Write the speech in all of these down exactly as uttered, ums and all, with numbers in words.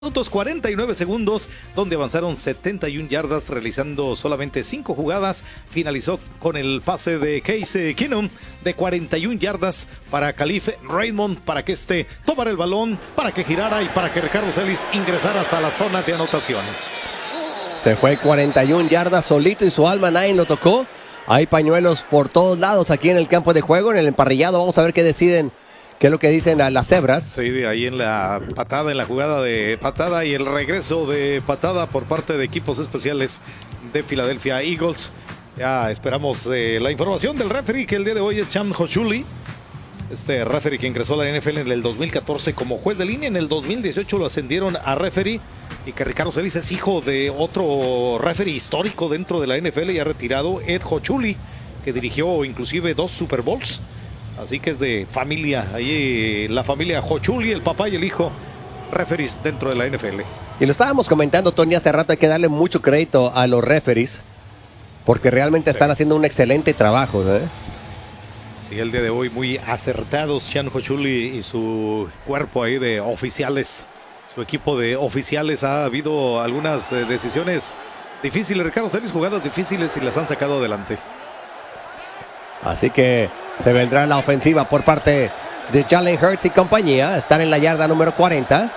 Minutos cuarenta y nueve segundos, donde avanzaron setenta y una yardas realizando solamente cinco jugadas. Finalizó con el pase de Case Keenum de cuarenta y una yardas para Khalif Raymond, para que este tomara el balón, para que girara y para que Ricardo Celis ingresara hasta la zona de anotación. Se fue cuarenta y una yardas solito y su alma nadie lo tocó. Hay pañuelos por todos lados aquí en el campo de juego, en el emparrillado. Vamos a ver qué deciden. ¿Qué es lo que dicen a las cebras? Sí, de ahí en la patada, en la jugada de patada y el regreso de patada por parte de equipos especiales de Philadelphia Eagles. Ya esperamos eh, la información del referee, que el día de hoy es Cham Hochuli. Este referee que ingresó a la N F L en el dos mil catorce como juez de línea. En el dos mil dieciocho lo ascendieron a referee. Y que Ricardo Celis es hijo de otro referee histórico dentro de la N F L, ya retirado, Ed Hochuli, que dirigió inclusive dos Super Bowls. Así que es de familia, ahí la familia Hochuli, el papá y el hijo, referees dentro de la N F L. Y lo estábamos comentando, Tony, hace rato. Hay que darle mucho crédito a los referees, porque realmente están sí. haciendo un excelente trabajo, ¿eh? Sí, el día de hoy muy acertados Cham Hochuli y su cuerpo ahí de oficiales, su equipo de oficiales. Ha habido algunas eh, decisiones difíciles, Ricardo Celis, jugadas difíciles, y las han sacado adelante. Así que se vendrá la ofensiva por parte de Jalen Hurts y compañía. Están en la yarda número cuarenta.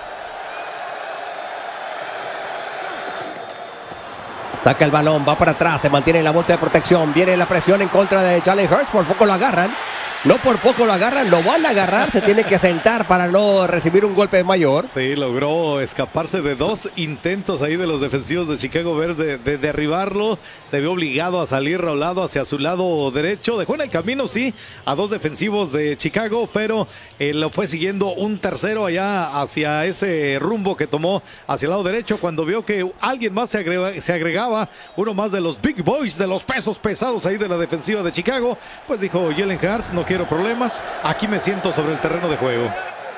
Saca el balón, va para atrás, se mantiene en la bolsa de protección. Viene la presión en contra de Jalen Hurts. Por poco lo agarran. No por poco lo agarran, lo van a agarrar. Se tiene que sentar para no recibir un golpe mayor. Sí, logró escaparse de dos intentos ahí de los defensivos de Chicago Bears de, de derribarlo. Se vio obligado a salir rolado hacia su lado derecho. Dejó en el camino, sí, a dos defensivos de Chicago, pero eh, lo fue siguiendo un tercero allá hacia ese rumbo que tomó hacia el lado derecho. Cuando vio que alguien más se, agrega, se agregaba, uno más de los big boys, de los pesos pesados ahí de la defensiva de Chicago, pues dijo Jalen Hurts, no quiero problemas, aquí me siento sobre el terreno de juego.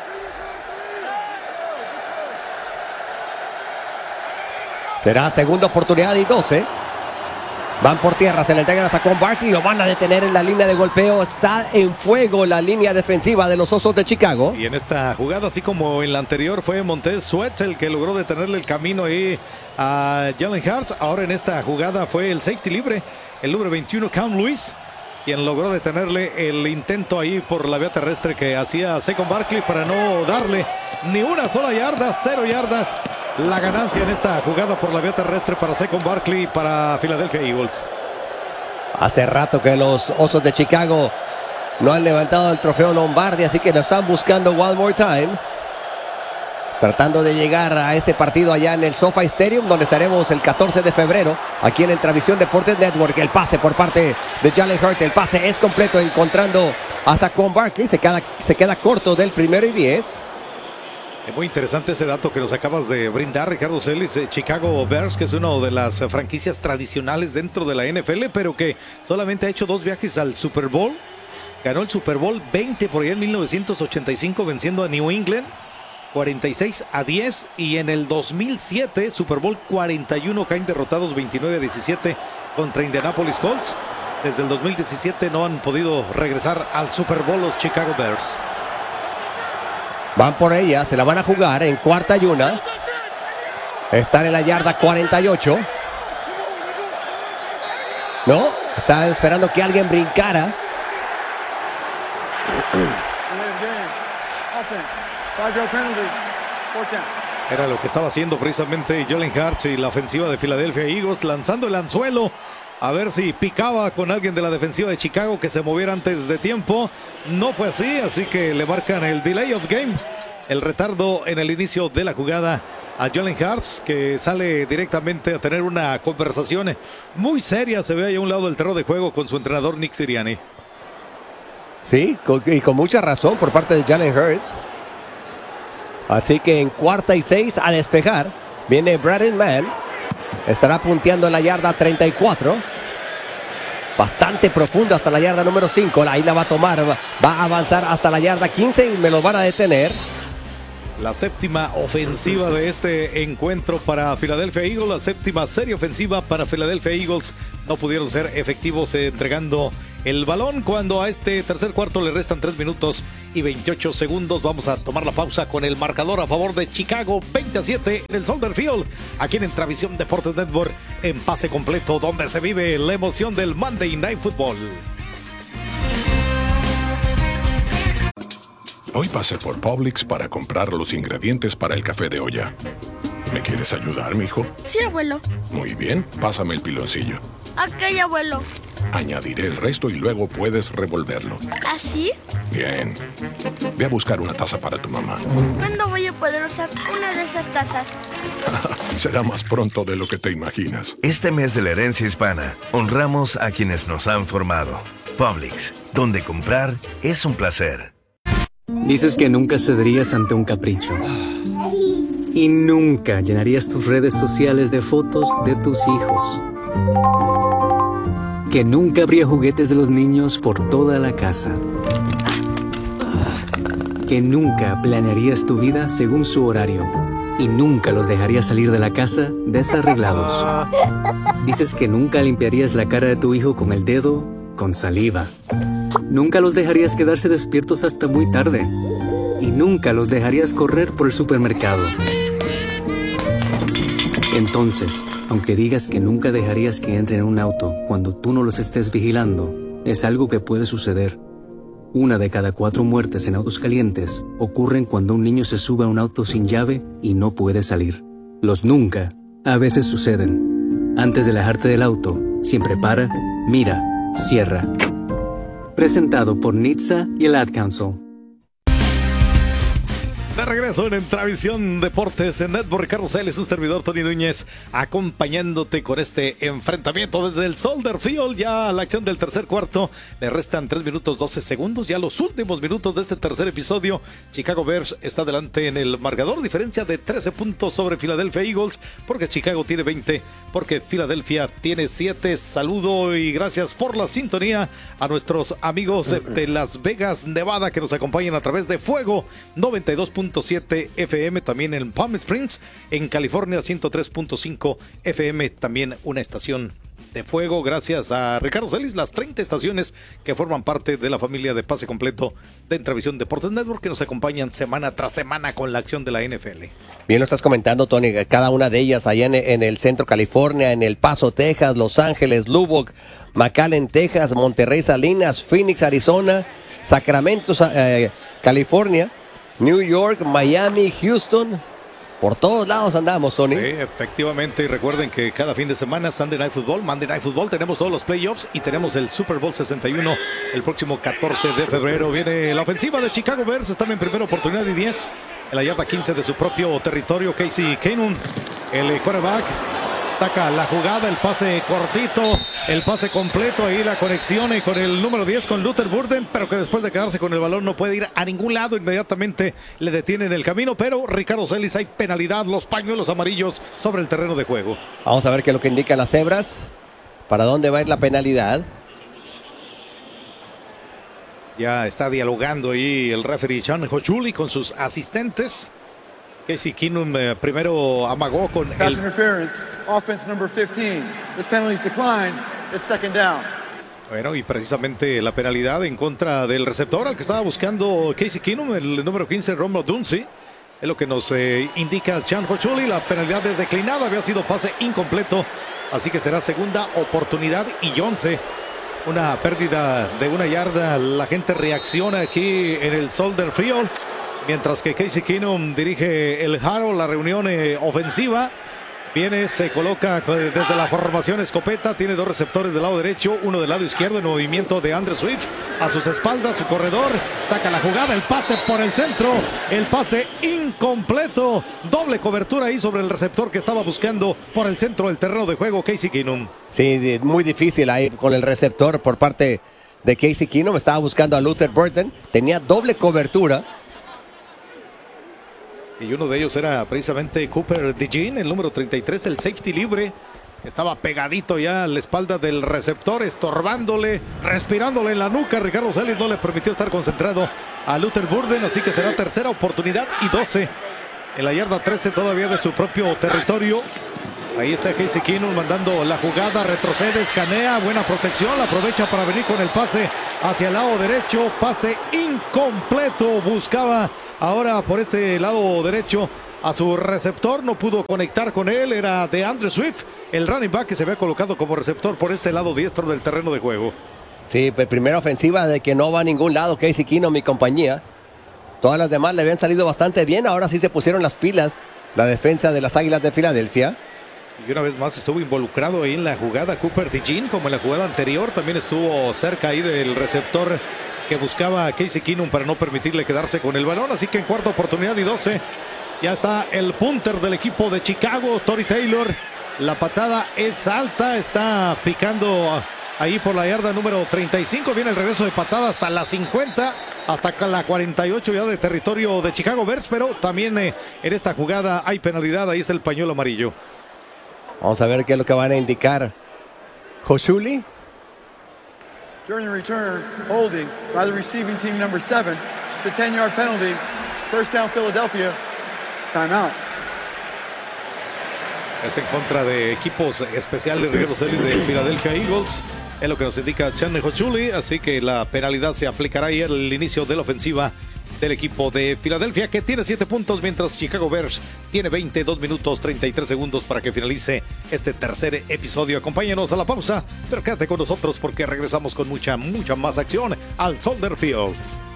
Será segunda oportunidad y doce. Van por tierra, se le entregan a Saquon Barkley, lo van a detener en la línea de golpeo. Está en fuego la línea defensiva de los Osos de Chicago. Y en esta jugada, así como en la anterior, fue Montez Sweat el que logró detenerle el camino ahí a Jalen Hurts. Ahora en esta jugada fue el safety libre, el número veintiuno, Cam Lewis, quien logró detenerle el intento ahí por la vía terrestre que hacía Saquon Barkley para no darle ni una sola yarda, cero yardas. La ganancia en esta jugada por la vía terrestre para Saquon Barkley y para Philadelphia Eagles. Hace rato que los Osos de Chicago no han levantado el trofeo Lombardi, así que lo están buscando one more time. Tratando de llegar a ese partido allá en el SoFi Stadium, donde estaremos el catorce de febrero, aquí en Entravisión Deportes Network. El pase por parte de Jalen Hurts, el pase es completo, encontrando a Saquon Barkley. Se queda, se queda corto del primero y diez. Es muy interesante ese dato que nos acabas de brindar, Ricardo Celis. Chicago Bears, que es una de las franquicias tradicionales dentro de la N F L, pero que solamente ha hecho dos viajes al Super Bowl. Ganó el Super Bowl veinte por allá en mil novecientos ochenta y cinco, venciendo a New England cuarenta y seis a diez, y en el dos mil siete, Super Bowl cuarenta y uno, caen derrotados veintinueve a diecisiete contra Indianapolis Colts. Desde el dos mil diecisiete no han podido regresar al Super Bowl los Chicago Bears. Van por ella, se la van a jugar en cuarta y una. Están en la yarda cuarenta y ocho. No, está esperando que alguien brincara. Era lo que estaba haciendo precisamente Jalen Hurts y la ofensiva de Philadelphia Eagles, lanzando el anzuelo a ver si picaba con alguien de la defensiva de Chicago que se moviera antes de tiempo. No fue así, así que le marcan el delay of game, el retardo en el inicio de la jugada a Jalen Hurts, que sale directamente a tener una conversación muy seria, se ve ahí a un lado del terreno de juego, con su entrenador Nick Sirianni. Sí, y con mucha razón por parte de Jalen Hurts. Así que en cuarta y seis, a despejar, viene Braden Mann. Estará punteando en la yarda treinta y cuatro. Bastante profunda hasta la yarda número cinco. Ahí la va a tomar, va a avanzar hasta la yarda quince y me lo van a detener. La séptima ofensiva de este encuentro para Philadelphia Eagles, la séptima serie ofensiva para Philadelphia Eagles. No pudieron ser efectivos eh, entregando el balón, cuando a este tercer cuarto le restan tres minutos y veintiocho segundos. Vamos a tomar la pausa con el marcador a favor de Chicago, veinte a siete en el Soldier Field, aquí en Entravisión Deportes Network, en pase completo, donde se vive la emoción del Monday Night Football. Hoy pasé por Publix para comprar los ingredientes para el café de olla. ¿Me quieres ayudar, mijo? Sí, abuelo. Muy bien, pásame el piloncillo. Ok, abuelo. Añadiré el resto y luego puedes revolverlo. ¿Así? Bien. Ve a buscar una taza para tu mamá. ¿Cuándo voy a poder usar una de esas tazas? Será más pronto de lo que te imaginas. Este mes de la herencia hispana, honramos a quienes nos han formado. Publix, donde comprar es un placer. Dices que nunca cederías ante un capricho. Y nunca llenarías tus redes sociales de fotos de tus hijos. Que nunca habría juguetes de los niños por toda la casa. Que nunca planearías tu vida según su horario. Y nunca los dejarías salir de la casa desarreglados. Dices que nunca limpiarías la cara de tu hijo con el dedo con saliva. Nunca los dejarías quedarse despiertos hasta muy tarde. Y nunca los dejarías correr por el supermercado. Entonces, aunque digas que nunca dejarías que entren en un auto cuando tú no los estés vigilando, es algo que puede suceder. Una de cada cuatro muertes en autos calientes ocurren cuando un niño se sube a un auto sin llave y no puede salir. Los nunca a veces suceden. Antes de alejarte del auto, siempre para, mira, cierra. Presentado por N H T S A y el Ad Council. De regreso en Entravisión Deportes en Network, Ricardo Celis, su servidor Tony Núñez, acompañándote con este enfrentamiento desde el Soldier Field. Ya la acción del tercer cuarto, le restan tres minutos doce segundos, ya los últimos minutos de este tercer episodio. Chicago Bears está delante en el marcador, diferencia de trece puntos sobre Philadelphia Eagles, porque Chicago tiene veinte, porque Philadelphia tiene siete. Saludo y gracias por la sintonía a nuestros amigos de Las Vegas, Nevada, que nos acompañan a través de Fuego noventa y dos punto siete F M, también en Palm Springs, en California ciento tres punto cinco F M, también una estación de Fuego. Gracias a Ricardo Celis, las treinta estaciones que forman parte de la familia de Pase Completo de Entravisión Deportes Network, que nos acompañan semana tras semana con la acción de la N F L. Bien lo estás comentando, Tony, cada una de ellas allá en, en el centro California, en El Paso, Texas, Los Ángeles, Lubbock, McAllen, Texas, Monterrey, Salinas, Phoenix, Arizona, Sacramento, eh, California, New York, Miami, Houston, por todos lados andamos, Tony. Sí, efectivamente, y recuerden que cada fin de semana Sunday Night Football, Monday Night Football, tenemos todos los playoffs y tenemos el Super Bowl sesenta y uno el próximo catorce de febrero. Viene la ofensiva de Chicago Bears, están en primera oportunidad y diez, en la yarda quince de su propio territorio. Casey Keenum, el quarterback, saca la jugada, el pase cortito, el pase completo, ahí la conexión y con el número diez con Luther Burden, pero que después de quedarse con el balón no puede ir a ningún lado, inmediatamente le detienen el camino, pero Ricardo Celis, hay penalidad, los pañuelos amarillos sobre el terreno de juego. Vamos a ver qué es lo que indican las cebras, para dónde va a ir la penalidad. Ya está dialogando ahí el referee Chan Hochuli con sus asistentes. Casey Keenum eh, primero amagó con Pass el... interference, offense number fifteen. This penalty is declined. It's second down. Bueno, y precisamente la penalidad en contra del receptor al que estaba buscando Casey Keenum, el número quince, Romeo Dunsi. Es lo que nos eh, indica Chan Hochuli. La penalidad es declinada, había sido pase incompleto, así que será segunda oportunidad y once. Una pérdida de una yarda. La gente reacciona aquí en el Soldier Field, mientras que Casey Keenum dirige el Harold, la reunión eh, ofensiva. Viene, se coloca desde la formación escopeta, tiene dos receptores del lado derecho, uno del lado izquierdo, en movimiento de Andre Swift a sus espaldas, su corredor, saca la jugada, el pase por el centro, el pase incompleto, doble cobertura ahí sobre el receptor que estaba buscando por el centro del terreno de juego Casey Keenum. Sí, muy difícil ahí con el receptor por parte de Casey Keenum, estaba buscando a Luther Burden, tenía doble cobertura. Y uno de ellos era precisamente Cooper DeJean, el número treinta y tres, el safety libre. Estaba pegadito ya a la espalda del receptor, estorbándole, respirándole en la nuca. Ricardo Celis no le permitió estar concentrado a Luther Burden, así que será tercera oportunidad y doce. En la yarda trece todavía de su propio territorio. Ahí está Casey Keenum mandando la jugada, retrocede, escanea, buena protección, la aprovecha para venir con el pase hacia el lado derecho, pase incompleto, buscaba ahora por este lado derecho a su receptor, no pudo conectar con él, era de Andrew Swift, el running back que se había colocado como receptor por este lado diestro del terreno de juego. Sí, pues primera ofensiva de que no va a ningún lado Casey Keenum y compañía. Todas las demás le habían salido bastante bien, ahora sí se pusieron las pilas la defensa de las Águilas de Filadelfia. Y una vez más estuvo involucrado ahí en la jugada Cooper DeJean, como en la jugada anterior. También estuvo cerca ahí del receptor que buscaba a Casey Keenum para no permitirle quedarse con el balón. Así que en cuarta oportunidad y doce, ya está el punter del equipo de Chicago, Tory Taylor. La patada es alta, está picando ahí por la yarda número treinta y cinco. Viene el regreso de patada hasta la cincuenta, hasta la cuarenta y ocho ya de territorio de Chicago Bears. Pero también eh, en esta jugada hay penalidad. Ahí está el pañuelo amarillo. Vamos a ver qué es lo que van a indicar. Hochuli. During the return, holding by the receiving team number seven. It's a ten-yard penalty. First down, Philadelphia. Timeout. Es en contra de equipos especiales de los de Philadelphia Eagles. Es lo que nos indica Channing Hochuli. Así que la penalidad se aplicará ahí al inicio de la ofensiva del equipo de Filadelfia, que tiene siete puntos, mientras Chicago Bears tiene veintidós minutos treinta y tres segundos para que finalice este tercer episodio. Acompáñenos a la pausa, pero quédate con nosotros porque regresamos con mucha, mucha más acción al Soldier Field.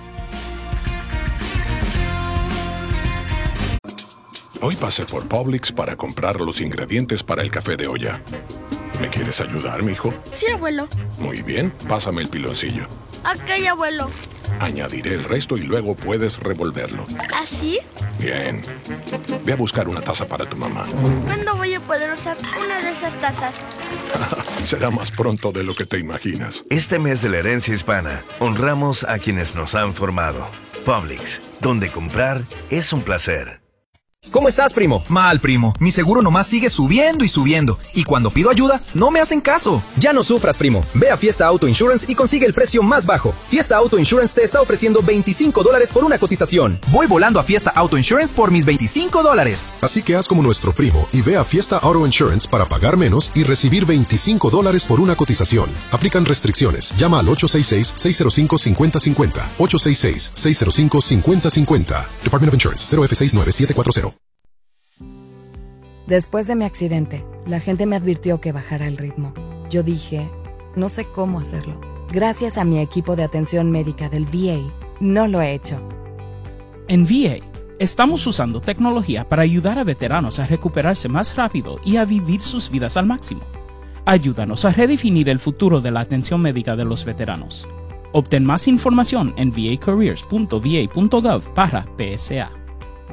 Hoy pasé por Publix para comprar los ingredientes para el café de olla. ¿Me quieres ayudar, mijo? Sí, abuelo. Muy bien, pásame el piloncillo. Ok, abuelo. Añadiré el resto y luego puedes revolverlo. ¿Así? Bien. Ve a buscar una taza para tu mamá. ¿Cuándo voy a poder usar una de esas tazas? Será más pronto de lo que te imaginas. Este mes de la herencia hispana, honramos a quienes nos han formado. Publix, donde comprar es un placer. ¿Cómo estás, primo? Mal, primo. Mi seguro nomás sigue subiendo y subiendo. Y cuando pido ayuda, no me hacen caso. Ya no sufras, primo. Ve a Fiesta Auto Insurance y consigue el precio más bajo. Fiesta Auto Insurance te está ofreciendo veinticinco dólares por una cotización. Voy volando a Fiesta Auto Insurance por mis veinticinco dólares. Así que haz como nuestro primo y ve a Fiesta Auto Insurance para pagar menos y recibir veinticinco dólares por una cotización. Aplican restricciones. Llama al ocho seis seis, seis cero cinco, cinco cero cinco cero. ocho seis seis, seis cero cinco, cinco cero cinco cero. Department of Insurance, cero F seis nueve siete cuatro cero. Después de mi accidente, la gente me advirtió que bajara el ritmo. Yo dije, no sé cómo hacerlo. Gracias a mi equipo de atención médica del V A, no lo he hecho. En V A, estamos usando tecnología para ayudar a veteranos a recuperarse más rápido y a vivir sus vidas al máximo. Ayúdanos a redefinir el futuro de la atención médica de los veteranos. Obtén más información en v a careers punto v a punto gov barra P S A.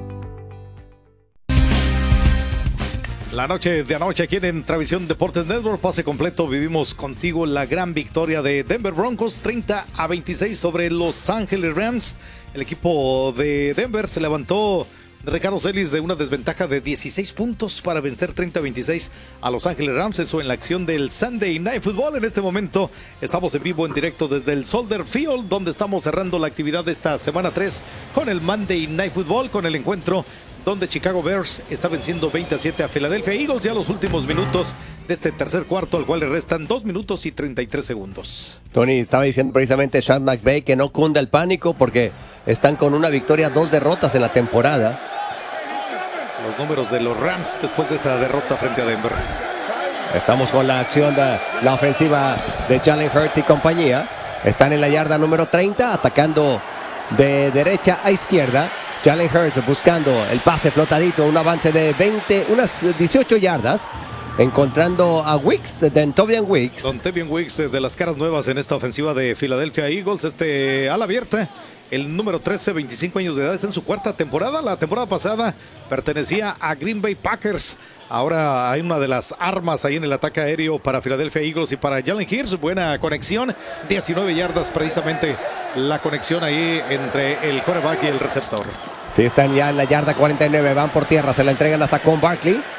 La noche de anoche aquí en Travisión Deportes Network, pase completo, vivimos contigo la gran victoria de Denver Broncos, treinta a veintiséis sobre Los Ángeles Rams. El equipo de Denver se levantó, Ricardo Celis, de una desventaja de dieciséis puntos para vencer treinta a veintiséis a Los Ángeles Rams. Eso en la acción del Sunday Night Football. En este momento estamos en vivo, en directo desde el Soldier Field, donde estamos cerrando la actividad de esta semana tres con el Monday Night Football, con el encuentro donde Chicago Bears está venciendo veinte a siete a Philadelphia Eagles. Ya los últimos minutos de este tercer cuarto, al cual le restan dos minutos y treinta y tres segundos. Tony, estaba diciendo precisamente Sean McVay que no cunda el pánico porque están con una victoria, dos derrotas en la temporada. Los números de los Rams después de esa derrota frente a Denver. Estamos con la acción de la ofensiva de Jalen Hurts y compañía. Están en la yarda número treinta, atacando de derecha a izquierda. Jalen Hurts buscando el pase flotadito, un avance de veinte, unas dieciocho yardas, encontrando a Wicks, de Dontavian Wicks. Dontavian Wicks, de las caras nuevas en esta ofensiva de Philadelphia Eagles, este ala abierta, el número trece, veinticinco años de edad, está en su cuarta temporada. La temporada pasada pertenecía a Green Bay Packers. Ahora hay una de las armas ahí en el ataque aéreo para Philadelphia Eagles y para Jalen Hurts. Buena conexión, diecinueve yardas precisamente la conexión ahí entre el quarterback y el receptor. Sí, están ya en la yarda cuarenta y nueve, van por tierra, se la entregan a Saquon Barkley.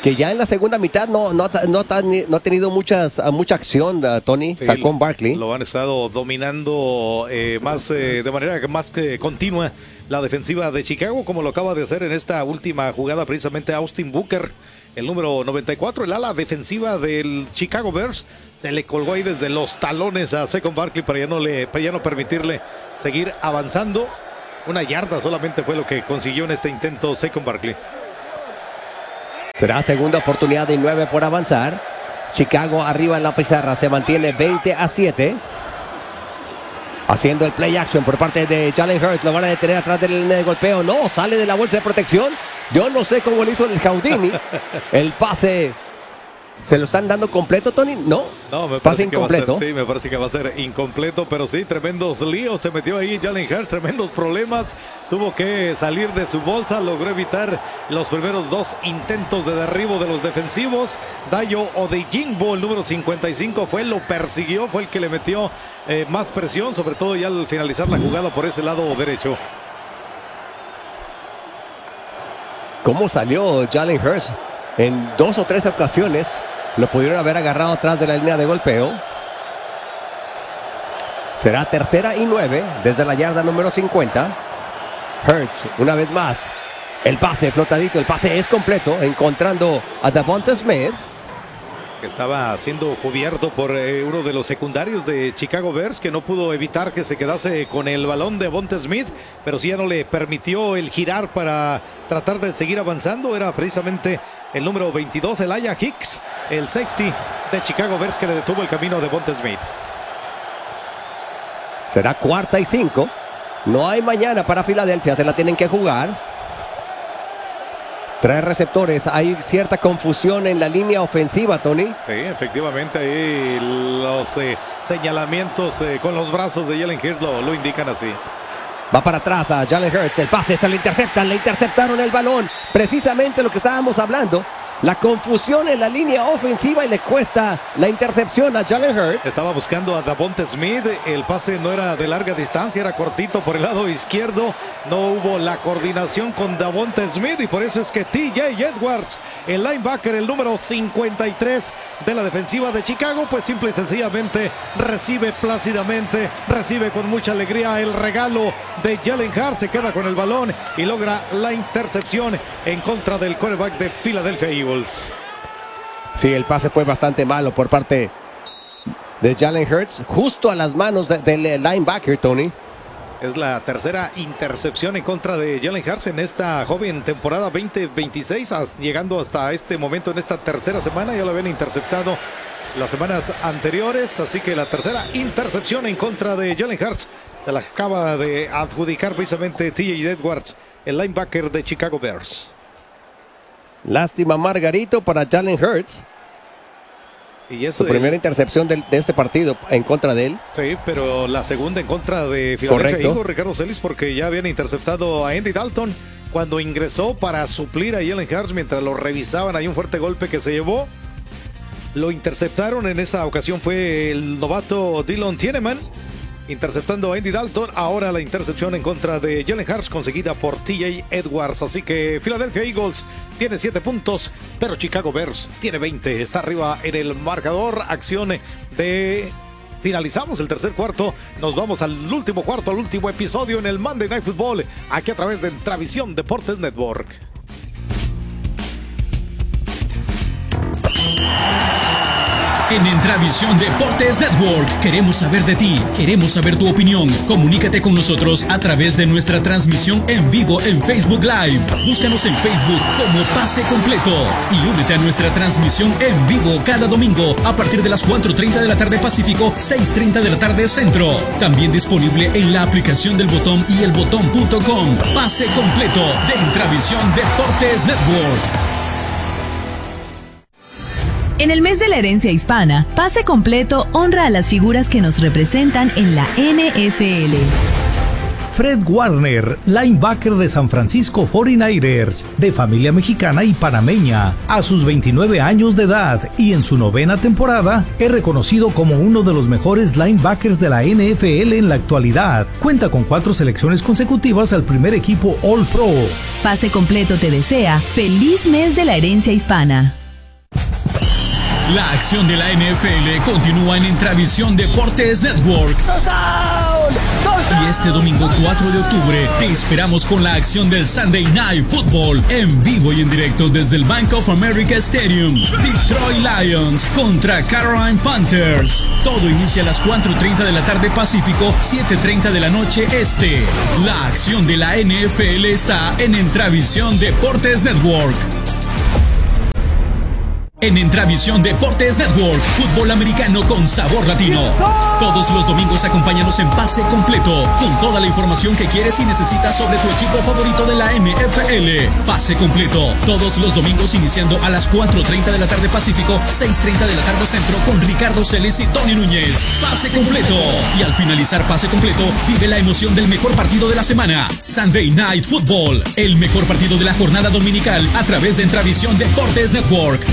que ya en la segunda mitad no, no, no, no ha tenido muchas, mucha acción, uh, Tony, sí, Saquon Barkley. Lo han estado dominando eh, más eh, de manera más que continua la defensiva de Chicago, como lo acaba de hacer en esta última jugada precisamente Austin Booker, el número noventa y cuatro, el ala defensiva del Chicago Bears, se le colgó ahí desde los talones a Saquon Barkley para ya no, le, para ya no permitirle seguir avanzando. Una yarda solamente fue lo que consiguió en este intento Saquon Barkley. Será segunda oportunidad y nueve por avanzar. Chicago arriba en la pizarra, se mantiene veinte a siete. Haciendo el play action por parte de Jalen Hurts. Lo van a detener atrás de la línea de golpeo. No, sale de la bolsa de protección. Yo no sé cómo le hizo el Houdini. El pase, ¿se lo están dando completo, Tony? No, no me pase parece incompleto. Que va a ser, sí, me parece que va a ser incompleto, pero sí, tremendos líos se metió ahí Jalen Hurts, tremendos problemas. Tuvo que salir de su bolsa, logró evitar los primeros dos intentos de derribo de los defensivos. Dayo Odeyingbo, el número cincuenta y cinco, fue, lo persiguió, fue el que le metió eh, más presión, sobre todo ya al finalizar la jugada por ese lado derecho. ¿Cómo salió Jalen Hurts? En dos o tres ocasiones lo pudieron haber agarrado atrás de la línea de golpeo. Será tercera y nueve desde la yarda número cincuenta. Hurts, una vez más. El pase flotadito, el pase es completo, encontrando a Devonta Smith. Estaba siendo cubierto por eh, uno de los secundarios de Chicago Bears, que no pudo evitar que se quedase con el balón de Devonta Smith, pero sí ya no le permitió el girar para tratar de seguir avanzando. Era precisamente el número veintidós, Elijah Hicks, el safety de Chicago Bears, que le detuvo el camino a Devonta Smith. Será cuarta y cinco. No hay mañana para Filadelfia, se la tienen que jugar. Tres receptores, hay cierta confusión en la línea ofensiva, Tony. Sí, efectivamente, ahí los eh, señalamientos eh, con los brazos de Jalen Hurts lo, lo indican así. Va para atrás a Jalen Hurts, el pase, se le interceptan, le interceptaron el balón. Precisamente lo que estábamos hablando. La confusión en la línea ofensiva y le cuesta la intercepción a Jalen Hurts. Estaba buscando a Devonta Smith. El pase no era de larga distancia, era cortito por el lado izquierdo. No hubo la coordinación con Devonta Smith y por eso es que T J Edwards, el linebacker, el número cincuenta y tres de la defensiva de Chicago, pues simple y sencillamente recibe plácidamente, recibe con mucha alegría el regalo de Jalen Hurts. Se queda con el balón y logra la intercepción en contra del quarterback de Philadelphia Eagles. Sí, el pase fue bastante malo por parte de Jalen Hurts, justo a las manos de, del linebacker, Tony. Es la tercera intercepción en contra de Jalen Hurts en esta joven temporada veinte veintiséis, llegando hasta este momento en esta tercera semana. Ya lo habían interceptado las semanas anteriores, así que la tercera intercepción en contra de Jalen Hurts se la acaba de adjudicar precisamente T J Edwards, el linebacker de Chicago Bears. Lástima, Margarito, para Jalen Hurts. Y es su el... primera intercepción de, de este partido en contra de él. Sí, pero la segunda en contra de Philadelphia Eagles, Ricardo Celis, porque ya habían interceptado a Andy Dalton cuando ingresó para suplir a Jalen Hurts mientras lo revisaban. Hay un fuerte golpe que se llevó. Lo interceptaron, en esa ocasión fue el novato Dylan Tieneman, interceptando a Andy Dalton. Ahora la intercepción en contra de Jalen Hurts conseguida por T J Edwards. Así que Philadelphia Eagles tiene siete puntos, pero Chicago Bears tiene veinte. Está arriba en el marcador. Acción de... Finalizamos el tercer cuarto. Nos vamos al último cuarto, al último episodio en el Monday Night Football, aquí a través de Entravisión Deportes Network. En Entravisión Deportes Network queremos saber de ti, queremos saber tu opinión. Comunícate con nosotros a través de nuestra transmisión en vivo en Facebook Live. Búscanos en Facebook como Pase Completo y únete a nuestra transmisión en vivo cada domingo a partir de las cuatro treinta de la tarde Pacífico, seis treinta de la tarde Centro. También disponible en la aplicación del Botón y el botón punto com. Pase Completo de Entravisión Deportes Network. En el mes de la herencia hispana, Pase Completo honra a las figuras que nos representan en la N F L. Fred Warner, linebacker de San Francisco cuarenta y nueve ers, de familia mexicana y panameña. A sus veintinueve años de edad y en su novena temporada, es reconocido como uno de los mejores linebackers de la N F L en la actualidad. Cuenta con cuatro selecciones consecutivas al primer equipo All Pro. Pase Completo te desea feliz mes de la herencia hispana. La acción de la N F L continúa en Intravisión Deportes Network. Y este domingo cuatro de octubre te esperamos con la acción del Sunday Night Football en vivo y en directo desde el Bank of America Stadium. Detroit Lions contra Carolina Panthers. Todo inicia a las cuatro treinta de la tarde Pacífico, siete treinta de la noche Este. La acción de la N F L está en Intravisión Deportes Network. En Intravisión Deportes Network, fútbol americano con sabor latino. Todos los domingos acompáñanos en Pase Completo, con toda la información que quieres y necesitas sobre tu equipo favorito de la N F L. Pase Completo, todos los domingos iniciando a las cuatro treinta de la tarde Pacífico, seis treinta de la tarde Centro, con Ricardo Celes y Tony Núñez. Pase Completo. Y al finalizar Pase Completo, vive la emoción del mejor partido de la semana, Sunday Night Football, el mejor partido de la jornada dominical a través de Intravisión Deportes Network.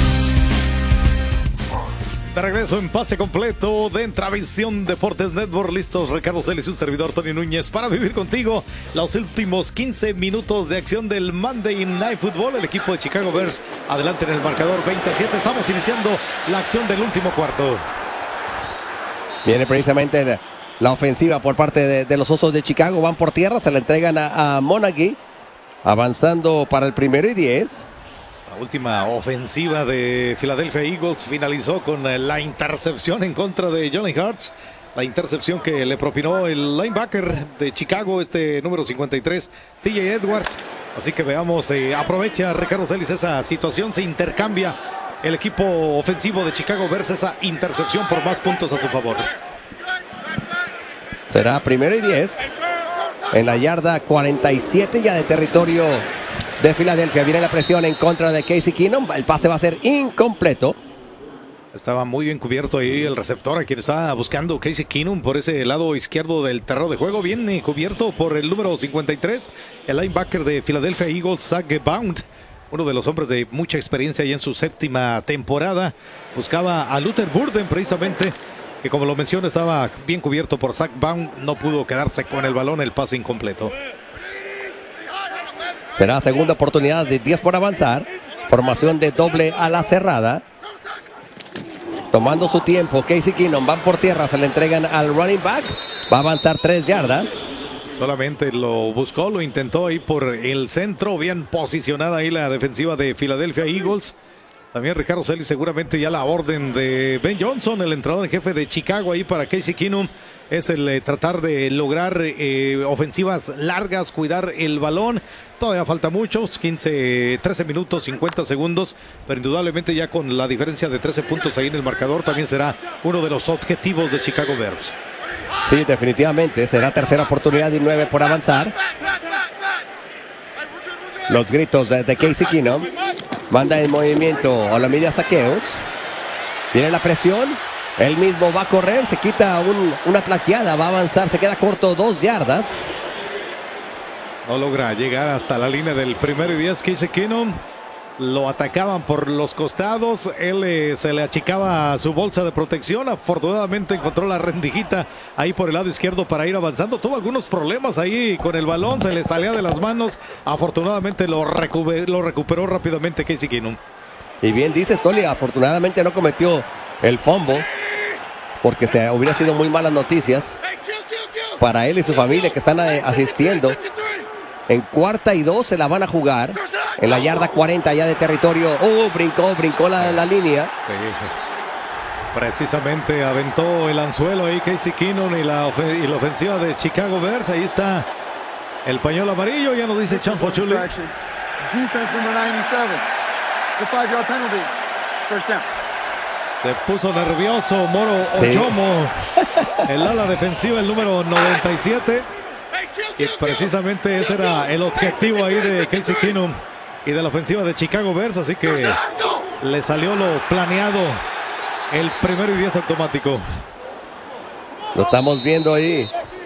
De regreso en Pase Completo de Intravisión Deportes Network. Listos Ricardo Celes y un servidor Tony Núñez para vivir contigo los últimos quince minutos de acción del Monday Night Football. El equipo de Chicago Bears adelante en el marcador veintisiete. Estamos iniciando la acción del último cuarto. Viene precisamente la ofensiva por parte de, de los Osos de Chicago. Van por tierra, se la entregan a, a Monaghy, avanzando para el primero y diez. La última ofensiva de Philadelphia Eagles finalizó con la intercepción en contra de Jalen Hurts. La intercepción que le propinó el linebacker de Chicago, este número cincuenta y tres, T J Edwards. Así que veamos, eh, aprovecha Ricardo Celis esa situación, se intercambia el equipo ofensivo de Chicago Bears esa intercepción por más puntos a su favor. Será primero y diez en la yarda cuarenta y siete ya de territorio de Filadelfia. Viene la presión en contra de Casey Keenum. El pase va a ser incompleto. Estaba muy bien cubierto ahí el receptor, a quien estaba buscando Casey Keenum por ese lado izquierdo del terreno de juego. Bien cubierto por el número cincuenta y tres, el linebacker de Philadelphia Eagles, Zach Bound. Uno de los hombres de mucha experiencia ya en su séptima temporada. Buscaba a Luther Burden precisamente, que como lo menciono estaba bien cubierto por Zach Bound. No pudo quedarse con el balón, el pase incompleto. Será segunda oportunidad de diez por avanzar. Formación de doble a la cerrada. Tomando su tiempo, Casey Keenum, van por tierra, se le entregan al running back. Va a avanzar tres yardas. Solamente lo buscó, lo intentó ahí por el centro. Bien posicionada ahí la defensiva de Philadelphia Eagles. También Ricardo Celis, seguramente ya la orden de Ben Johnson, el entrenador en jefe de Chicago ahí para Casey Keenum, es el eh, tratar de lograr eh, ofensivas largas, cuidar el balón. Todavía falta muchos, quince, trece minutos, cincuenta segundos, pero indudablemente ya con la diferencia de trece puntos ahí en el marcador, también será uno de los objetivos de Chicago Bears. Sí, definitivamente, será tercera oportunidad y nueve por avanzar. Los gritos de, de Casey Keenum. Manda en movimiento a la media saqueos. Viene la presión. Él mismo va a correr. Se quita un, una tlaqueada. Va a avanzar. Se queda corto dos yardas. No logra llegar hasta la línea del primero y diez. Casey Keenum. Lo atacaban por los costados. Él eh, se le achicaba su bolsa de protección. Afortunadamente encontró la rendijita ahí por el lado izquierdo para ir avanzando. Tuvo algunos problemas ahí con el balón. Se le salía de las manos. Afortunadamente lo, recu lo recuperó rápidamente Casey Keenum. Y bien dices, Tony, afortunadamente no cometió el fumble, porque se hubiera sido muy malas noticias para él y su familia que están asistiendo. En cuarta y dos se la van a jugar en la yarda cuarenta ya de territorio. Oh, brincó, brincó la, la línea. Sí, sí. Precisamente aventó el anzuelo ahí Casey Keenum y la, y la ofensiva de Chicago Bears. Ahí está el pañuelo amarillo, ya nos dice Champo Chuli. Defense number ninety-seven. It's a five-yard penalty. First down. Se puso nervioso Moro Sí. Ojomo, el ala defensiva, el número noventa y siete. Y precisamente ese era el objetivo ahí de Casey Keenum y de la ofensiva de Chicago Bears. Así que le salió lo planeado, el primero y diez automático. Lo estamos viendo ahí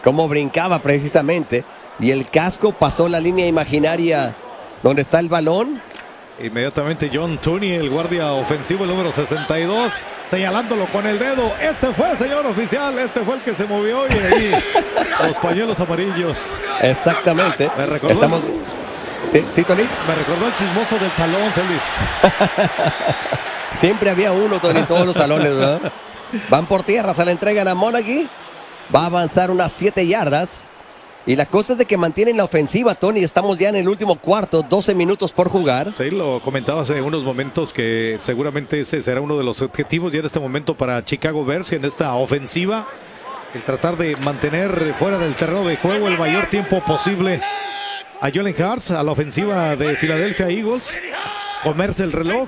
Cómo brincaba precisamente. Y el casco pasó la línea imaginaria donde está el balón. Inmediatamente John Tooney, el guardia ofensivo, el número sesenta y dos, señalándolo con el dedo. Este fue, señor oficial, este fue el que se movió. Y ahí los pañuelos amarillos. Exactamente. Me recordó, Estamos... ¿Sí, Tony? Me recordó el chismoso del salón, Celis. Siempre había uno, Tony, en todos los salones, ¿verdad? Van por tierra, se le entregan a Monaghy. Va a avanzar unas siete yardas. Y la cosa es de que mantienen la ofensiva, Tony. Estamos ya en el último cuarto, doce minutos por jugar. Sí, lo comentaba hace unos momentos que seguramente ese será uno de los objetivos ya en este momento para Chicago Bears en esta ofensiva. El tratar de mantener fuera del terreno de juego el mayor tiempo posible a Jalen Hurts, a la ofensiva de Philadelphia Eagles. Comerse el reloj.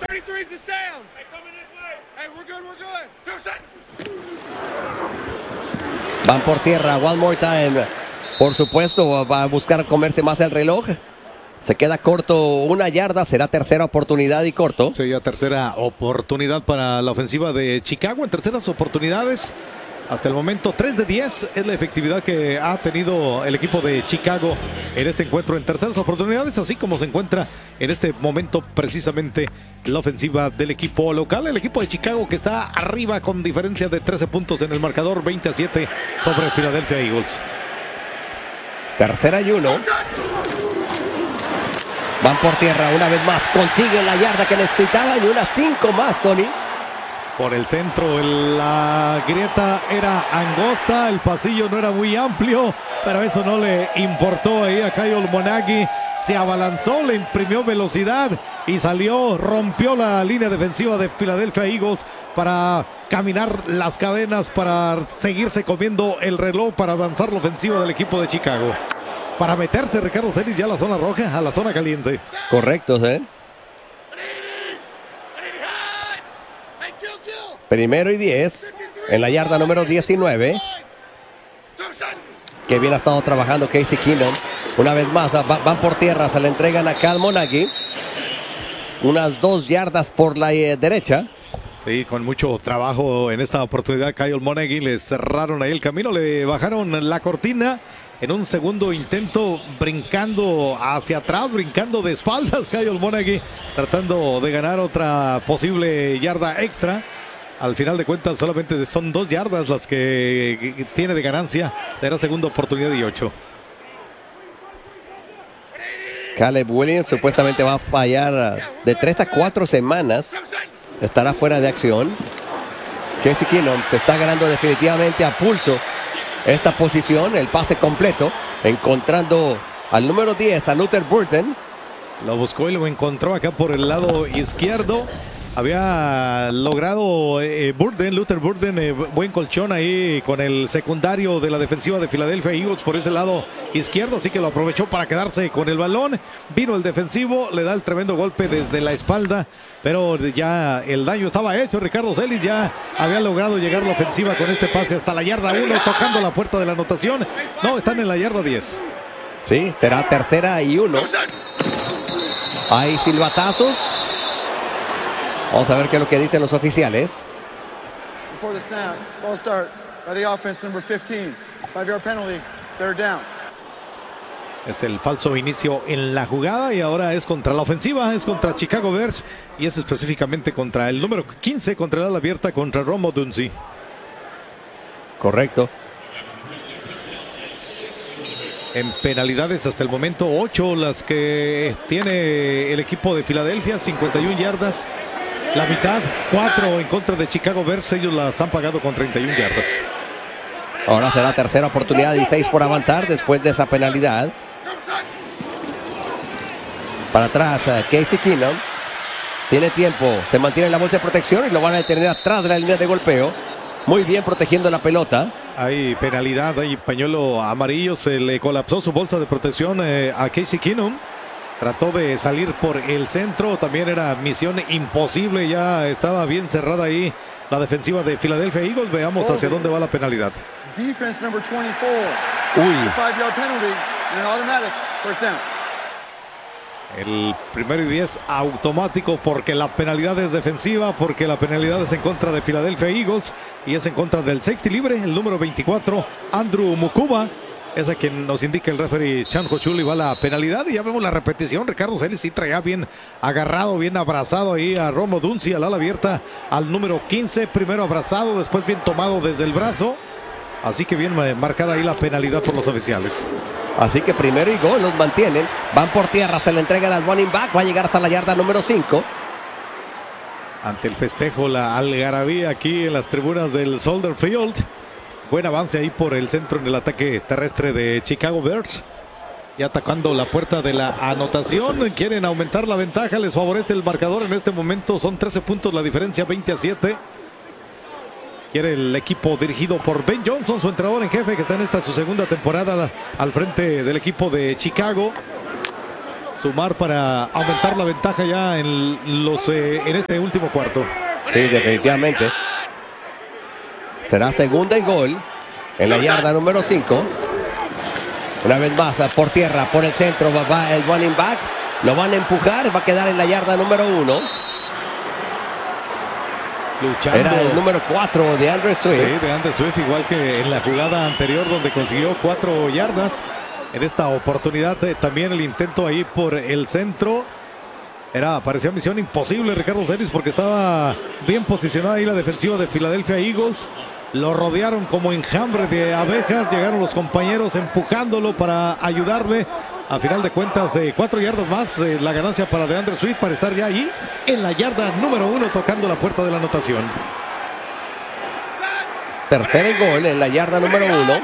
Van por tierra, one more time. Por supuesto, va a buscar comerse más el reloj. Se queda corto una yarda, será tercera oportunidad y corto. Sería tercera oportunidad para la ofensiva de Chicago. En terceras oportunidades, hasta el momento tres de diez es la efectividad que ha tenido el equipo de Chicago en este encuentro en terceras oportunidades, así como se encuentra en este momento precisamente la ofensiva del equipo local. El equipo de Chicago que está arriba con diferencia de trece puntos en el marcador, veinte a siete sobre Philadelphia Eagles. Tercera y uno. Van por tierra una vez más. Consiguen la yarda que necesitaban y unas cinco más, Tony. Por el centro, el, la grieta era angosta, el pasillo no era muy amplio, pero eso no le importó ahí a Kyle Monaghy. Se abalanzó, le imprimió velocidad y salió, rompió la línea defensiva de Philadelphia Eagles para caminar las cadenas, para seguirse comiendo el reloj, para avanzar la ofensiva del equipo de Chicago. Para meterse Ricardo Celis ya a la zona roja, a la zona caliente. Correcto, ¿eh? Primero y diez en la yarda número diecinueve. Que bien ha estado trabajando Casey Keenum. Una vez más va, van por tierra, se le entregan a Kyle Monaghy. Unas dos yardas por la eh, derecha. Sí, con mucho trabajo en esta oportunidad Kyle Monaghy. Le cerraron ahí el camino, le bajaron la cortina. En un segundo intento, brincando hacia atrás, brincando de espaldas, Kyle Monaghy, tratando de ganar otra posible yarda extra. Al final de cuentas, solamente son dos yardas las que tiene de ganancia. Será segunda oportunidad y ocho. Caleb Williams supuestamente va a fallar de tres a cuatro semanas. Estará fuera de acción. Casey Keenum se está ganando definitivamente a pulso esta posición, el pase completo, encontrando al número diez, a Luther Burden. Lo buscó y lo encontró acá por el lado izquierdo. Había logrado eh, Burden, Luther Burden, eh, buen colchón ahí con el secundario de la defensiva de Philadelphia Eagles por ese lado izquierdo, así que lo aprovechó para quedarse con el balón. Vino el defensivo, le da el tremendo golpe desde la espalda, pero ya el daño estaba hecho. Ricardo Celis ya había logrado llegar a la ofensiva con este pase hasta la yarda uno, tocando la puerta de la anotación. No, están en la yarda diez. Sí, será tercera y uno. Hay silbatazos. Vamos a ver qué es lo que dicen los oficiales. Before the snap, ball start by the offense number fifteen. Five-yard penalty, third down. Es el falso inicio en la jugada y ahora es contra la ofensiva, es contra Chicago Bears y es específicamente contra el número quince, contra el ala abierta, contra Rome Odunsi. Correcto. En penalidades hasta el momento ocho las que tiene el equipo de Filadelfia, cincuenta y una yardas. La mitad, cuatro en contra de Chicago Bears, ellos las han pagado con treinta y una yardas. Ahora será tercera oportunidad y seis por avanzar después de esa penalidad. Para atrás, Casey Keenum. Tiene tiempo, se mantiene en la bolsa de protección y lo van a detener atrás de la línea de golpeo. Muy bien protegiendo la pelota. Hay penalidad, hay pañuelo amarillo, se le colapsó su bolsa de protección eh, a Casey Keenum. Trató de salir por el centro, también era misión imposible, ya estaba bien cerrada ahí la defensiva de Philadelphia Eagles. Veamos hacia dónde va la penalidad. Defense number twenty-four. Uy. Five-yard penalty and an automatic first down. El primero y diez automático porque la penalidad es defensiva, porque la penalidad es en contra de Philadelphia Eagles y es en contra del safety libre, el número veinticuatro, Andrew Mukuba. es a quien nos indica el referee Chan Hochul y va la penalidad. Y ya vemos la repetición. Ricardo Celis sí traía bien agarrado, bien abrazado ahí a Romo Dunzi, al ala abierta, al número quince. Primero abrazado, después bien tomado desde el brazo. Así que bien marcada ahí la penalidad por los oficiales. Así que primero y gol los mantienen. Van por tierra, se le entregan al running back. Va a llegar hasta la yarda número cinco. Ante el festejo, la algarabía aquí en las tribunas del Soldier Field. Buen avance ahí por el centro en el ataque terrestre de Chicago Bears. Y atacando la puerta de la anotación. Quieren aumentar la ventaja. Les favorece el marcador en este momento. Son trece puntos la diferencia, veinte a siete. Quiere el equipo dirigido por Ben Johnson, su entrenador en jefe, que está en esta su segunda temporada al frente del equipo de Chicago. Sumar para aumentar la ventaja ya en, los, eh, en este último cuarto. Sí, definitivamente. Será segunda y gol en la yarda número cinco. Una vez más por tierra, por el centro va el running back. Lo van a empujar, va a quedar en la yarda número uno. Luchando. Era el número cuatro de Andrew Swift. Sí, de Andrew Swift, igual que en la jugada anterior donde consiguió cuatro yardas. En esta oportunidad eh, también el intento ahí por el centro. Era, parecía misión imposible Ricardo Celis porque estaba bien posicionada ahí la defensiva de Philadelphia Eagles. Lo rodearon como enjambre de abejas. Llegaron los compañeros empujándolo para ayudarle. A final de cuentas, eh, cuatro yardas más, eh, la ganancia para DeAndre Swift para estar ya ahí en la yarda número uno, tocando la puerta de la anotación. Tercer y gol en la yarda número uno.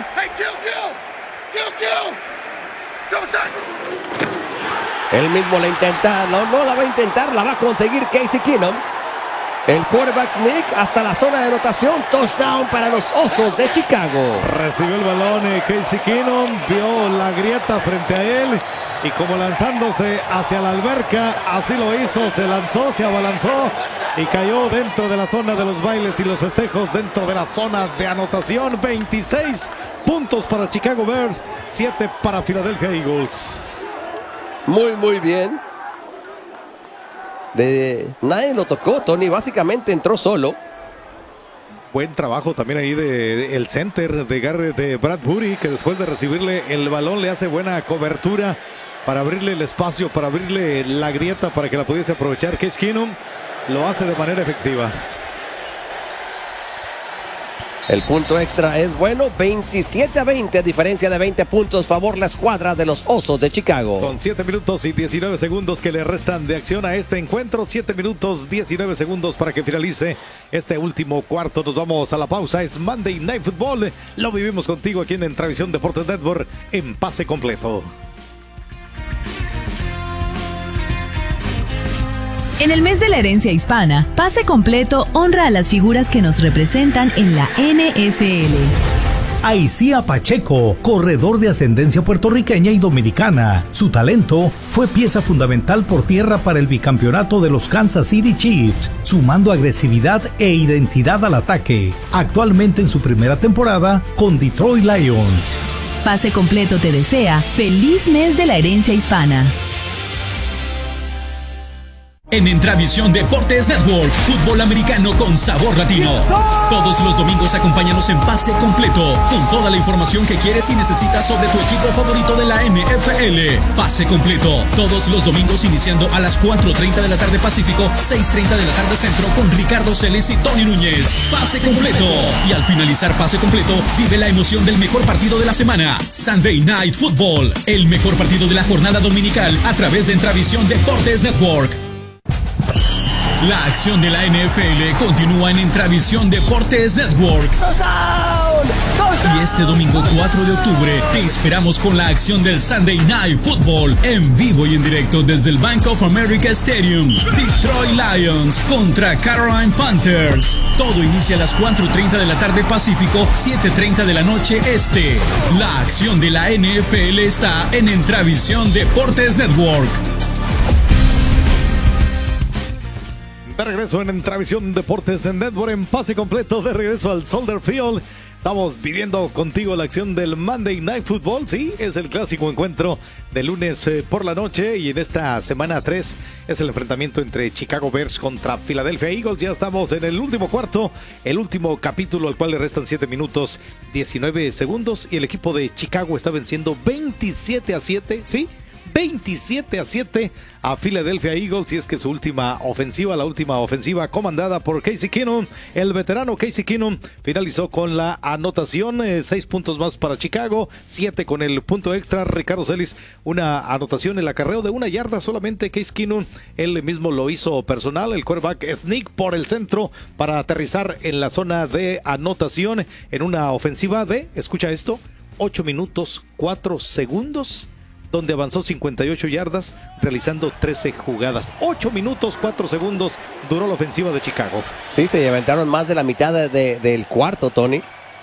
Él mismo la intenta, no, no la va a intentar, la va a conseguir Casey Keenum. El quarterback sneak hasta la zona de anotación. Touchdown para los Osos de Chicago. Recibió el balón eh, Casey Keenum, vio la grieta frente a él y como lanzándose hacia la alberca, así lo hizo, se lanzó, se abalanzó y cayó dentro de la zona de los bailes y los festejos, dentro de la zona de anotación. veintiséis puntos para Chicago Bears, siete para Philadelphia Eagles. Muy, muy bien. De, nadie lo tocó, Tony, básicamente entró solo. Buen trabajo también ahí de, de el center de Garrett de Bradbury, que después de recibirle el balón le hace buena cobertura para abrirle el espacio, para abrirle la grieta para que la pudiese aprovechar. Case Keenum lo hace de manera efectiva. El punto extra es bueno, veintisiete a veinte, a diferencia de veinte puntos, favor la escuadra de los Osos de Chicago. Con siete minutos y diecinueve segundos que le restan de acción a este encuentro, siete minutos diecinueve segundos para que finalice este último cuarto. Nos vamos a la pausa, es Monday Night Football, lo vivimos contigo aquí en Entravisión Deportes Network en pase completo. En el mes de la herencia hispana, Pase Completo honra a las figuras que nos representan en la N F L. Aicía Pacheco, corredor de ascendencia puertorriqueña y dominicana. Su talento fue pieza fundamental por tierra para el bicampeonato de los Kansas City Chiefs, sumando agresividad e identidad al ataque. Actualmente en su primera temporada con Detroit Lions. Pase Completo te desea feliz mes de la herencia hispana. En Entravisión Deportes Network, fútbol americano con sabor latino. Todos los domingos acompáñanos en Pase Completo, con toda la información que quieres y necesitas sobre tu equipo favorito de la N F L. Pase Completo, todos los domingos iniciando a las cuatro treinta de la tarde Pacífico, seis treinta de la tarde Centro, con Ricardo Celis y Tony Núñez. Pase Completo. Y al finalizar Pase Completo, vive la emoción del mejor partido de la semana, Sunday Night Football, el mejor partido de la jornada dominical a través de Entravisión Deportes Network. La acción de la N F L continúa en Entravisión Deportes Network. Y este domingo cuatro de octubre te esperamos con la acción del Sunday Night Football en vivo y en directo desde el Bank of America Stadium. Detroit Lions contra Carolina Panthers. Todo inicia a las cuatro treinta de la tarde Pacífico, siete treinta de la noche Este. La acción de la N F L está en Entravisión Deportes Network. De regreso en Entravisión Deportes en Network en Pase Completo, de regreso al Soldier Field. Estamos viviendo contigo la acción del Monday Night Football. Sí, es el clásico encuentro de lunes eh, por la noche. Y en esta semana tres es el enfrentamiento entre Chicago Bears contra Philadelphia Eagles. Ya estamos en el último cuarto, el último capítulo al cual le restan siete minutos diecinueve segundos. Y el equipo de Chicago está venciendo veintisiete a siete. Sí, veintisiete a siete a Philadelphia Eagles, y es que su última ofensiva, la última ofensiva comandada por Casey Keenum, el veterano Casey Keenum, finalizó con la anotación, eh, seis puntos más para Chicago, siete con el punto extra. Ricardo Celis, una anotación, el acarreo de una yarda solamente. Casey Keenum, él mismo lo hizo personal, el quarterback sneak por el centro para aterrizar en la zona de anotación en una ofensiva de, escucha esto, ocho minutos cuatro segundos, donde avanzó cincuenta y ocho yardas, realizando trece jugadas. ocho minutos, cuatro segundos duró la ofensiva de Chicago. Sí, se aventaron más de la mitad de, de, del cuarto, Tony.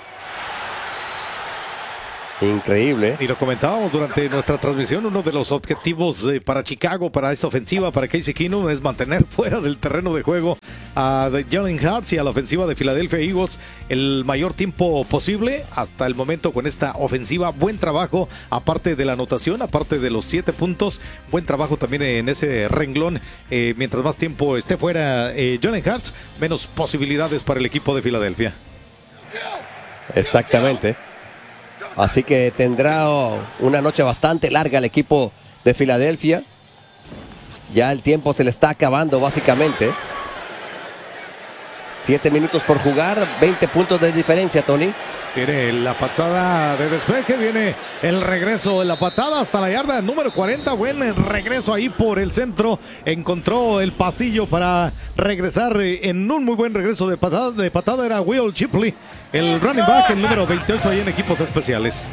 Increíble. Y lo comentábamos durante nuestra transmisión, uno de los objetivos eh, para Chicago, para esta ofensiva, para Casey Keenum, es mantener fuera del terreno de juego a Jalen Hurts y a la ofensiva de Philadelphia Eagles el mayor tiempo posible. Hasta el momento con esta ofensiva, buen trabajo, aparte de la anotación, aparte de los siete puntos, buen trabajo también en ese renglón. Eh, mientras más tiempo esté fuera eh, Jalen Hurts, menos posibilidades para el equipo de Filadelfia. Exactamente. Así que tendrá una noche bastante larga el equipo de Filadelfia. Ya el tiempo se le está acabando básicamente. Siete minutos por jugar, veinte puntos de diferencia, Tony. Tiene la patada de despeje, viene el regreso de la patada hasta la yarda número cuarenta. Buen regreso ahí por el centro. Encontró el pasillo para regresar en un muy buen regreso de patada. De patada era Will Shipley, el running back, el número veintiocho ahí en equipos especiales.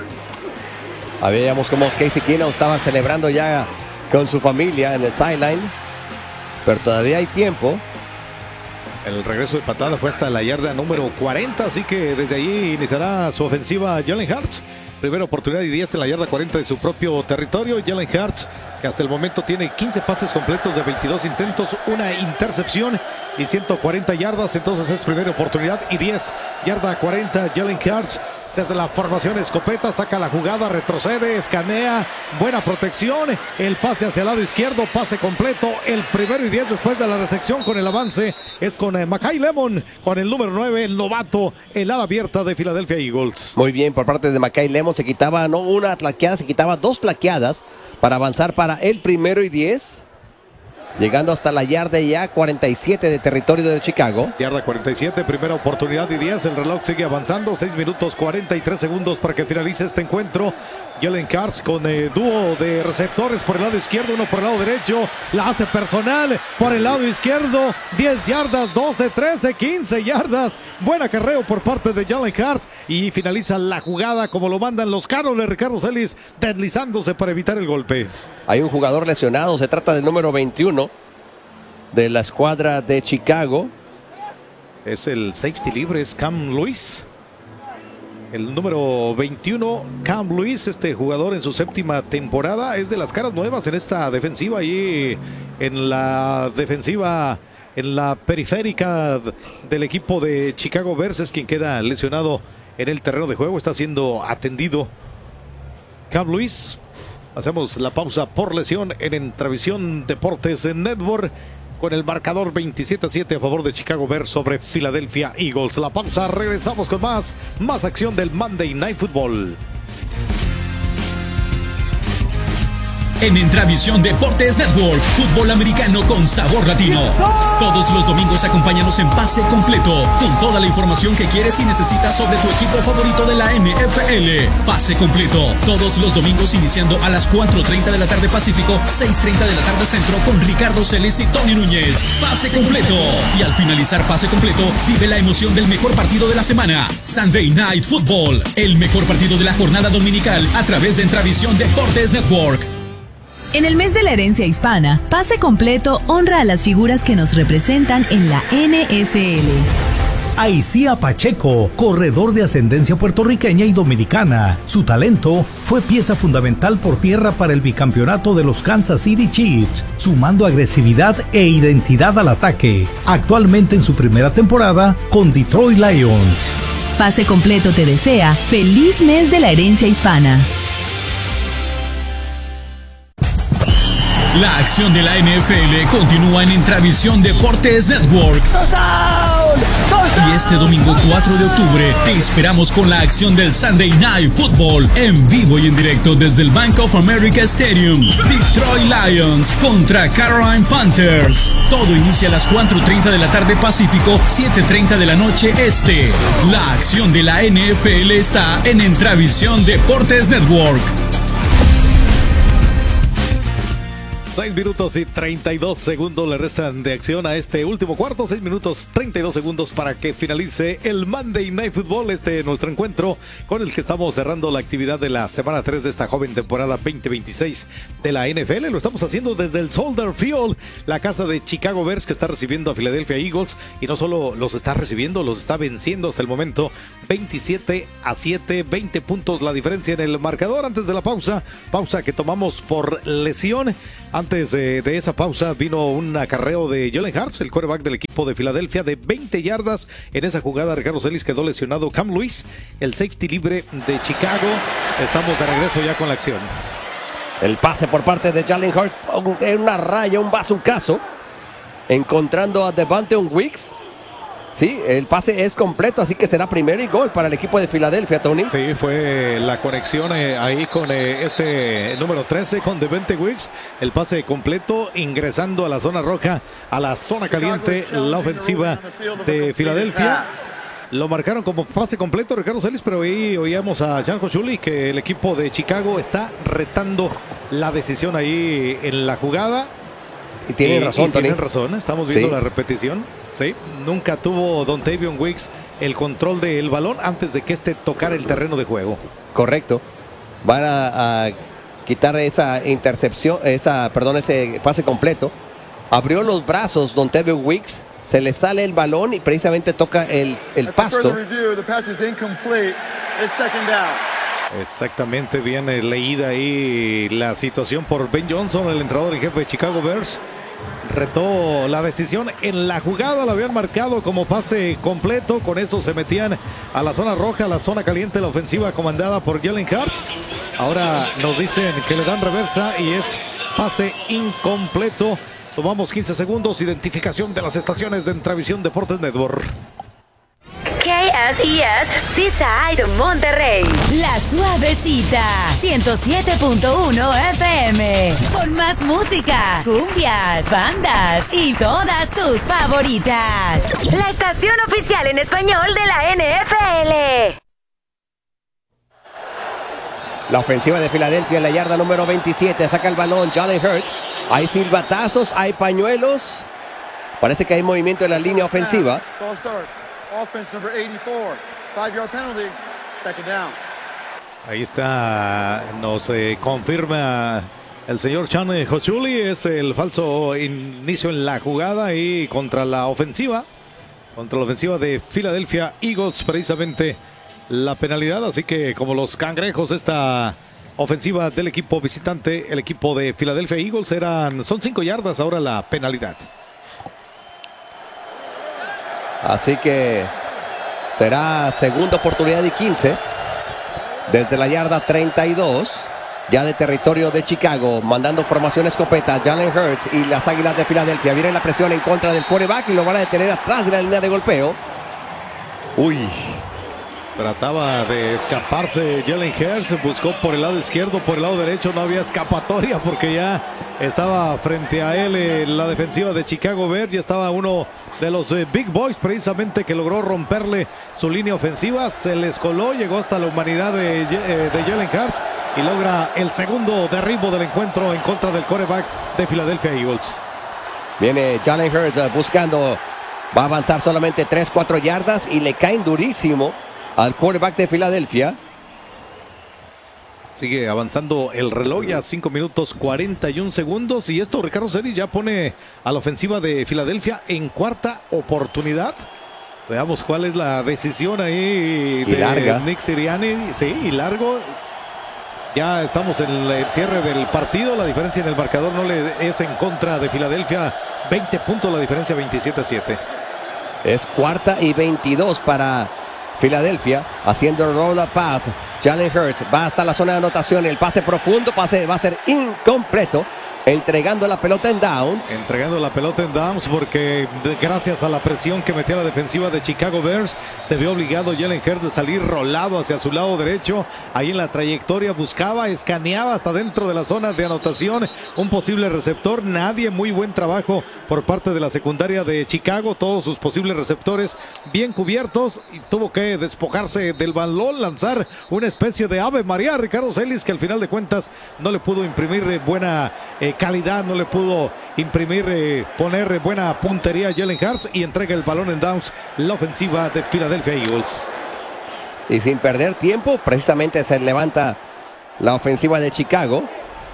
Habíamos como Casey Keenum estaba celebrando ya con su familia en el sideline. Pero todavía hay tiempo. El regreso de patada fue hasta la yarda número cuarenta, así que desde allí iniciará su ofensiva Jalen Hurts. Primera oportunidad y diez en la yarda cuarenta de su propio territorio. Jalen Hurts, que hasta el momento tiene quince pases completos de veintidós intentos, una intercepción y ciento cuarenta yardas. Entonces es primera oportunidad y diez. Yarda cuarenta, Jalen Hurts desde la formación escopeta, saca la jugada, retrocede, escanea, buena protección, el pase hacia el lado izquierdo, pase completo, el primero y diez después de la recepción con el avance es con eh, Makai Lemon, con el número nueve, el novato, el ala abierta de Philadelphia Eagles. Muy bien por parte de Makai Lemon, se quitaba no una tlaqueada, se quitaba dos tlaqueadas para avanzar para el primero y diez. Llegando hasta la yarda ya cuarenta y siete de territorio de Chicago. Yarda cuarenta y siete, primera oportunidad y diez. El reloj sigue avanzando. seis minutos cuarenta y tres segundos para que finalice este encuentro. Jalen Hurts con eh, dúo de receptores por el lado izquierdo, uno por el lado derecho. La hace personal por el lado izquierdo. diez yardas, doce, trece, quince yardas. Buen acarreo por parte de Jalen Hurts. Y finaliza la jugada como lo mandan los Carros de Ricardo Celis, deslizándose para evitar el golpe. Hay un jugador lesionado, se trata del número veintiuno de la escuadra de Chicago. Es el safety libre, es Cam Lewis. El número veintiuno, Cam Lewis, este jugador en su séptima temporada, es de las caras nuevas en esta defensiva y en la defensiva, en la periférica del equipo de Chicago Bears, es quien queda lesionado en el terreno de juego, está siendo atendido Cam Lewis. Hacemos la pausa por lesión en Entravisión Deportes en Network con el marcador veintisiete a siete a favor de Chicago Bears sobre Philadelphia Eagles. La pausa, regresamos con más, más acción del Monday Night Football. En Entravisión Deportes Network, fútbol americano con sabor latino. Todos los domingos acompáñanos en Pase Completo, con toda la información que quieres y necesitas sobre tu equipo favorito de la N F L. Pase Completo, todos los domingos iniciando a las cuatro treinta de la tarde Pacífico, seis treinta de la tarde Centro, con Ricardo Celis y Tony Núñez. Pase Completo. Y al finalizar Pase Completo, vive la emoción del mejor partido de la semana, Sunday Night Football, el mejor partido de la jornada dominical a través de Entravisión Deportes Network. En el mes de la herencia hispana, Pase Completo honra a las figuras que nos representan en la N F L. Aicía Pacheco, corredor de ascendencia puertorriqueña y dominicana. Su talento fue pieza fundamental por tierra para el bicampeonato de los Kansas City Chiefs, sumando agresividad e identidad al ataque. Actualmente en su primera temporada con Detroit Lions. Pase Completo te desea feliz mes de la herencia hispana. La acción de la N F L continúa en Intravisión Deportes Network. Y este domingo cuatro de octubre te esperamos con la acción del Sunday Night Football en vivo y en directo desde el Bank of America Stadium. Detroit Lions contra Carolina Panthers. Todo inicia a las cuatro treinta de la tarde Pacífico, siete treinta de la noche Este. La acción de la N F L está en Intravisión Deportes Network. seis minutos y treinta y dos segundos le restan de acción a este último cuarto. seis minutos treinta y dos segundos para que finalice el Monday Night Football, este nuestro encuentro con el que estamos cerrando la actividad de la semana tres de esta joven temporada veinte veintiséis de la N F L. Lo estamos haciendo desde el Soldier Field, la casa de Chicago Bears, que está recibiendo a Philadelphia Eagles, y no solo los está recibiendo, los está venciendo hasta el momento veintisiete a siete, veinte puntos la diferencia en el marcador. Antes de la pausa, pausa que tomamos por lesión. Antes de, de esa pausa vino un acarreo de Jalen Hurts, el quarterback del equipo de Filadelfia, de veinte yardas. En esa jugada Ricardo Celis quedó lesionado Cam Lewis, el safety libre de Chicago. Estamos de regreso ya con la acción. El pase por parte de Jalen Hurts, en una raya, un bazucazo, encontrando a Devontae Wicks. Sí, el pase es completo, así que será primero y gol para el equipo de Filadelfia, Tony. Sí, fue la conexión eh, ahí con eh, este número trece, con Devontae Wicks. El pase completo, ingresando a la zona roja, a la zona caliente, la ofensiva de Filadelfia. Lo marcaron como pase completo, Ricardo Celis, pero ahí oíamos a Jan Hochuli que el equipo de Chicago está retando la decisión ahí en la jugada. Y tienen y, razón, y Tony. Tienen razón, estamos viendo sí. la repetición. Sí, nunca tuvo Dontavion Wicks el control del balón antes de que este tocara el terreno de juego. Correcto. Van a, a quitar esa intercepción, esa, perdón, ese pase completo. Abrió los brazos Dontavion Wicks, se le sale el balón y precisamente toca el, el pasto. Exactamente, bien eh, leída ahí la situación por Ben Johnson, el entrenador en jefe de Chicago Bears. Retó la decisión en la jugada, la habían marcado como pase completo. Con eso se metían a la zona roja, a la zona caliente, la ofensiva comandada por Jalen Hurts. Ahora nos dicen que le dan reversa y es pase incompleto. Tomamos quince segundos, identificación de las estaciones de Intravisión Deportes Network. K S E S Seaside Monterrey. La Suavecita ciento siete punto uno F M. Con más música, cumbias, bandas y todas tus favoritas. La estación oficial en español de la N F L. La ofensiva de Filadelfia en la yarda número veintisiete. Saca el balón Jalen Hurts. Hay silbatazos, hay pañuelos. Parece que hay movimiento en la línea ofensiva. Offense number eighty-four, five-yard penalty, second down. Ahí está, nos eh, confirma el señor Chan Hochuli, es el falso inicio en la jugada y contra la ofensiva, contra la ofensiva de Philadelphia Eagles, precisamente la penalidad. Así que como los cangrejos, esta ofensiva del equipo visitante, el equipo de Philadelphia Eagles, eran, son cinco yardas ahora la penalidad. Así que será segunda oportunidad y quince. Desde la yarda treinta y dos. Ya de territorio de Chicago. Mandando formación escopeta. Jalen Hurts y las Águilas de Filadelfia. Viene la presión en contra del quarterback y lo van a detener atrás de la línea de golpeo. Uy. Trataba de escaparse Jalen Hurts, buscó por el lado izquierdo, por el lado derecho, no había escapatoria porque ya estaba frente a él eh, la defensiva de Chicago Bears. Ya estaba uno de los eh, Big Boys precisamente que logró romperle su línea ofensiva, se les coló, llegó hasta la humanidad de, eh, de Jalen Hurts y logra el segundo derribo del encuentro en contra del quarterback de Philadelphia Eagles. Viene Jalen Hurts uh, buscando, va a avanzar solamente tres cuatro yardas y le caen durísimo al quarterback de Filadelfia. Sigue avanzando el reloj, ya cinco minutos cuarenta y un segundos. Y esto, Ricardo Celis, ya pone a la ofensiva de Filadelfia en cuarta oportunidad. Veamos cuál es la decisión ahí y de larga. Nick Sirianni. Sí, y largo. Ya estamos en el cierre del partido. La diferencia en el marcador no le es en contra de Filadelfia. veinte puntos la diferencia, veintisiete a siete. Es cuarta y veintidós para Filadelfia haciendo roll up pass. Jalen Hurts va hasta la zona de anotación. El pase profundo, pase va a ser incompleto. Entregando la pelota en downs. Entregando la pelota en downs porque gracias a la presión que metía la defensiva de Chicago Bears, se vio obligado Jalen Hurts de salir rolado hacia su lado derecho. Ahí en la trayectoria buscaba, escaneaba hasta dentro de la zona de anotación un posible receptor. Nadie, muy buen trabajo por parte de la secundaria de Chicago. Todos sus posibles receptores bien cubiertos y tuvo que despojarse del balón, lanzar una especie de Ave María a Ricardo Celis, que al final de cuentas no le pudo imprimir buena eh, calidad, no le pudo imprimir, eh, poner buena puntería a Jalen Hurts y entrega el balón en downs la ofensiva de Philadelphia Eagles. Y sin perder tiempo, precisamente se levanta la ofensiva de Chicago.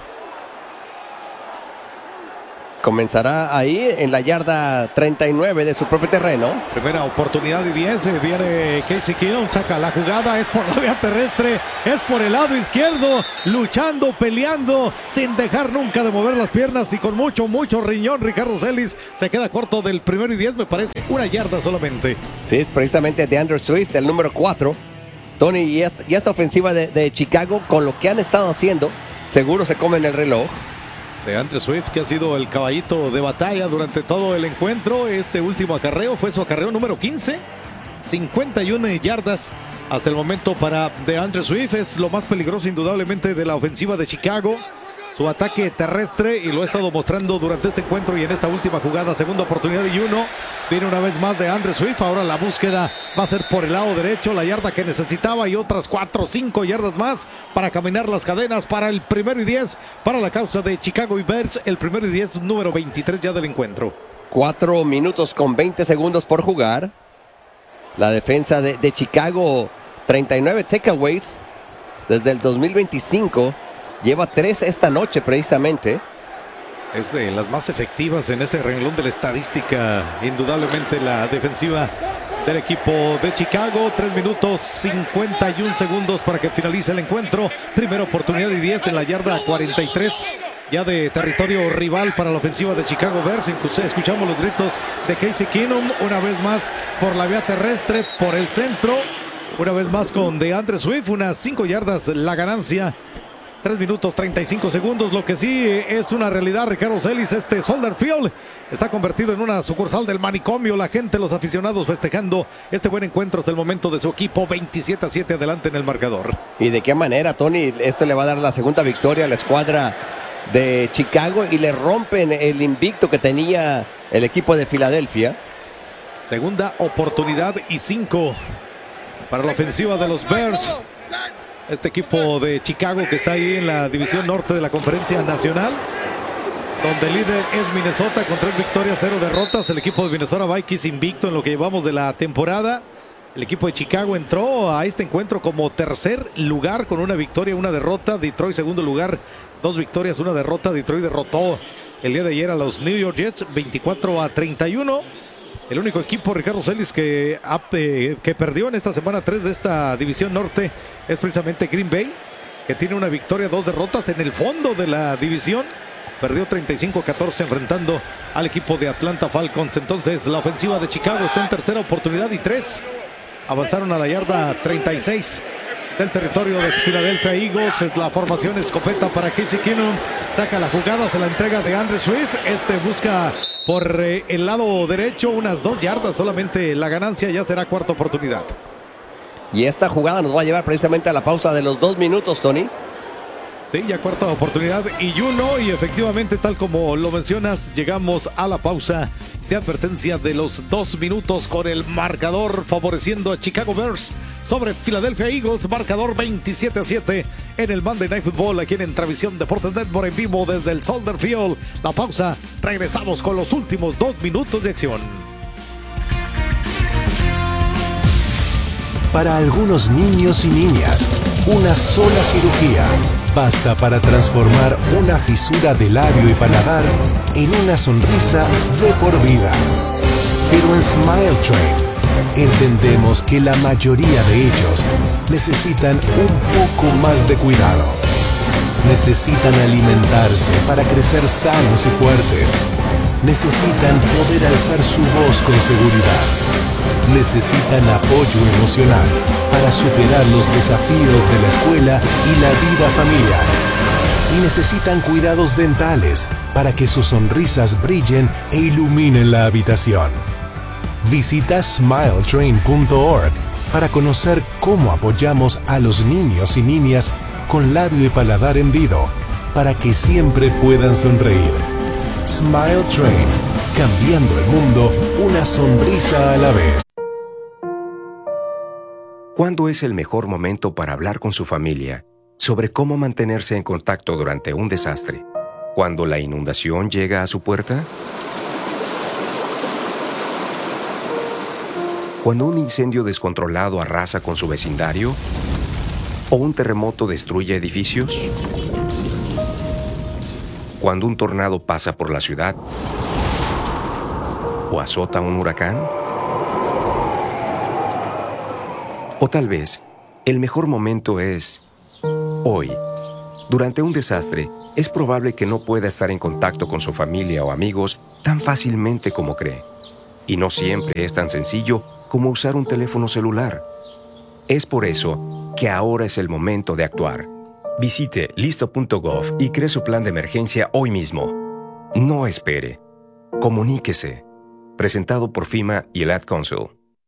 Comenzará ahí en la yarda treinta y nueve de su propio terreno. Primera oportunidad y diez. Viene Casey Keenum, saca la jugada. Es por la vía terrestre, es por el lado izquierdo. Luchando, peleando, sin dejar nunca de mover las piernas y con mucho, mucho riñón. Ricardo Celis se queda corto del primero y diez, me parece. Una yarda solamente. Sí, es precisamente de Andrew Swift, el número cuatro. Tony, y esta, y esta ofensiva de, de Chicago, con lo que han estado haciendo, seguro se comen el reloj. De Andrew Swift, que ha sido el caballito de batalla durante todo el encuentro. Este último acarreo fue su acarreo número quince. cincuenta y una yardas hasta el momento para DeAndre Swift. Es lo más peligroso indudablemente de la ofensiva de Chicago. Su ataque terrestre, y lo ha estado mostrando durante este encuentro y en esta última jugada. Segunda oportunidad y uno. Viene una vez más de DeAndre Swift. Ahora la búsqueda va a ser por el lado derecho. La yarda que necesitaba y otras cuatro o cinco yardas más para caminar las cadenas para el primero y diez. Para la causa de Chicago y Bears. El primero y diez, número veintitrés ya del encuentro. Cuatro minutos con veinte segundos por jugar. La defensa de, de Chicago, treinta y nueve takeaways desde el dos mil veinticinco. Lleva tres esta noche precisamente. Es de las más efectivas en ese renglón de la estadística. Indudablemente la defensiva del equipo de Chicago. tres minutos cincuenta y un segundos para que finalice el encuentro. Primera oportunidad y diez en la yarda cuarenta y tres. Ya de territorio rival para la ofensiva de Chicago Bears. Escuchamos los gritos de Casey Keenum. Una vez más por la vía terrestre, por el centro. Una vez más con DeAndre Swift. Unas cinco yardas la ganancia. tres minutos treinta y cinco segundos. Lo que sí es una realidad, Ricardo Celis, este Soldier Field está convertido en una sucursal del manicomio. La gente, los aficionados festejando este buen encuentro hasta el momento de su equipo. veintisiete a siete adelante en el marcador. ¿Y de qué manera, Tony? Esto le va a dar la segunda victoria a la escuadra de Chicago y le rompen el invicto que tenía el equipo de Filadelfia. Segunda oportunidad y cinco para la ofensiva de los Bears. Este equipo de Chicago que está ahí en la división norte de la Conferencia Nacional, donde el líder es Minnesota con tres victorias, cero derrotas. El equipo de Minnesota Vikings invicto en lo que llevamos de la temporada. El equipo de Chicago entró a este encuentro como tercer lugar con una victoria, una derrota. Detroit segundo lugar, dos victorias, una derrota. Detroit derrotó el día de ayer a los New York Jets veinticuatro a treinta y uno. El único equipo, Ricardo Celis, que, que perdió en esta semana tres de esta división norte es precisamente Green Bay, que tiene una victoria, dos derrotas en el fondo de la división. Perdió treinta y cinco a catorce enfrentando al equipo de Atlanta Falcons. Entonces la ofensiva de Chicago está en tercera oportunidad y tres. Avanzaron a la yarda treinta y seis del territorio de Philadelphia Eagles. La formación escopeta para Casey Keenum. Saca la jugada, se la entrega de Andrew Swift. Este busca por eh, el lado derecho, unas dos yardas solamente la ganancia. Ya será cuarta oportunidad. Y esta jugada nos va a llevar precisamente a la pausa de los dos minutos, Tony. Sí, ya cuarta oportunidad y uno. Y efectivamente, tal como lo mencionas, llegamos a la pausa de advertencia de los dos minutos con el marcador favoreciendo a Chicago Bears sobre Philadelphia Eagles. Marcador veintisiete a siete en el Monday Night Football aquí en Entravisión Deportes Network en vivo desde el Soldier Field. La pausa, regresamos con los últimos dos minutos de acción. Para algunos niños y niñas, una sola cirugía basta para transformar una fisura de labio y paladar en una sonrisa de por vida. Pero en Smile Train entendemos que la mayoría de ellos necesitan un poco más de cuidado. Necesitan alimentarse para crecer sanos y fuertes. Necesitan poder alzar su voz con seguridad. necesitan apoyo emocional para superar los desafíos de la escuela y la vida familiar. Y necesitan cuidados dentales para que sus sonrisas brillen e iluminen la habitación. Visita smile train punto org para conocer cómo apoyamos a los niños y niñas con labio y paladar hendido para que siempre puedan sonreír. Smile Train, cambiando el mundo una sonrisa a la vez. ¿Cuándo es el mejor momento para hablar con su familia sobre cómo mantenerse en contacto durante un desastre? ¿Cuando la inundación llega a su puerta? ¿Cuando un incendio descontrolado arrasa con su vecindario? ¿O un terremoto destruye edificios? ¿Cuando un tornado pasa por la ciudad? ¿O azota un huracán? O tal vez, el mejor momento es hoy. Durante un desastre, es probable que no pueda estar en contacto con su familia o amigos tan fácilmente como cree. Y no siempre es tan sencillo como usar un teléfono celular. Es por eso que ahora es el momento de actuar. Visite listo punto gov y cree su plan de emergencia hoy mismo. No espere. Comuníquese. Presentado por FEMA y el Ad Council.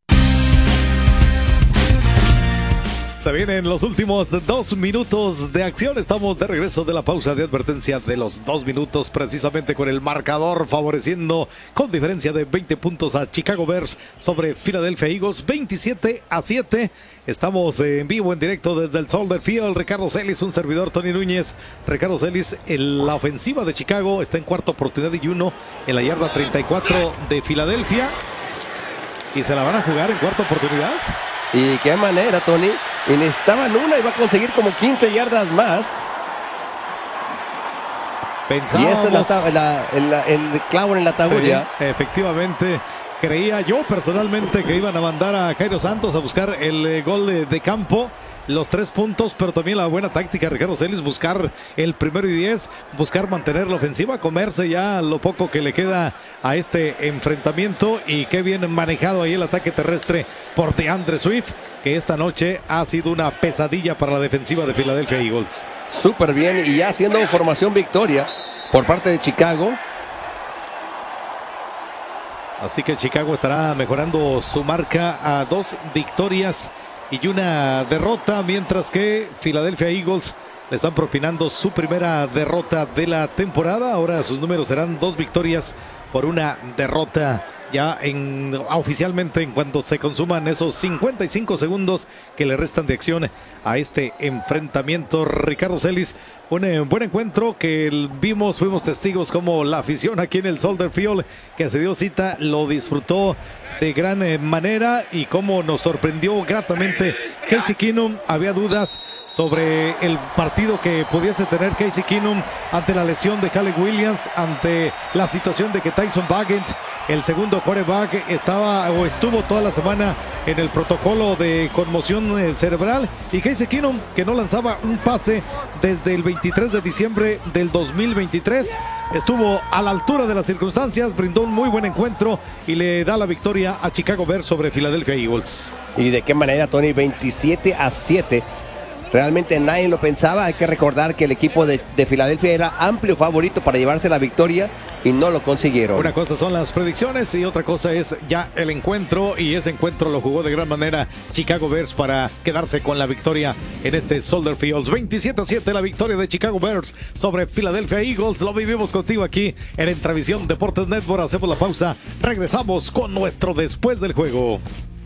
Se vienen los últimos dos minutos de acción. Estamos de regreso de la pausa de advertencia de los dos minutos, precisamente con el marcador favoreciendo con diferencia de veinte puntos a Chicago Bears sobre Philadelphia Eagles, veintisiete a siete. Estamos en vivo, en directo desde el Soldier Field. Ricardo Celis, un servidor, Tony Núñez. Ricardo Celis, en la ofensiva de Chicago está en cuarta oportunidad y uno en la yarda treinta y cuatro de Filadelfia. ¿Y se la van a jugar en cuarta oportunidad? Y qué manera, Tony. Y necesitaban una y va a conseguir como quince yardas más. Pensábamos... Y ese es la, la, el, el clavo en la tabulla. Sí, efectivamente. Creía yo personalmente que iban a mandar a Jairo Santos a buscar el eh, gol de, de campo. Los tres puntos, pero también la buena táctica de Ricardo Celis, buscar el primero y diez, buscar mantener la ofensiva, comerse ya lo poco que le queda a este enfrentamiento. Y qué bien manejado ahí el ataque terrestre por DeAndre Swift, que esta noche ha sido una pesadilla para la defensiva de Philadelphia Eagles. Súper bien, y ya haciendo formación victoria por parte de Chicago. Así que Chicago estará mejorando su marca a dos victorias y una derrota, mientras que Philadelphia Eagles le están propinando su primera derrota de la temporada. Ahora sus números serán dos victorias por una derrota. Ya en, oficialmente, en cuanto se consuman esos cincuenta y cinco segundos que le restan de acción a este enfrentamiento. Ricardo Celis, un eh, buen encuentro que vimos, fuimos testigos como la afición aquí en el Soldier Field, que se dio cita, lo disfrutó de gran eh, manera, y cómo nos sorprendió gratamente Casey Keenum. Había dudas sobre el partido que pudiese tener Casey Keenum ante la lesión de Caleb Williams, ante la situación de que Tyson Bagent, el segundo quarterback, estaba o estuvo toda la semana en el protocolo de conmoción eh, cerebral, y Casey Keenum, que no lanzaba un pase desde el veintitrés de diciembre del dos mil veintitrés, estuvo a la altura de las circunstancias, brindó un muy buen encuentro y le da la victoria a Chicago Bears sobre Philadelphia Eagles. ¿Y de qué manera, Tony? veintisiete a siete. Realmente nadie lo pensaba. Hay que recordar que el equipo de, de Filadelfia era amplio favorito para llevarse la victoria y no lo consiguieron. Una cosa son las predicciones y otra cosa es ya el encuentro, y ese encuentro lo jugó de gran manera Chicago Bears para quedarse con la victoria en este Soldier Field. veintisiete a siete la victoria de Chicago Bears sobre Philadelphia Eagles. Lo vivimos contigo aquí en Entravisión Deportes Network. Hacemos la pausa, regresamos con nuestro después del juego.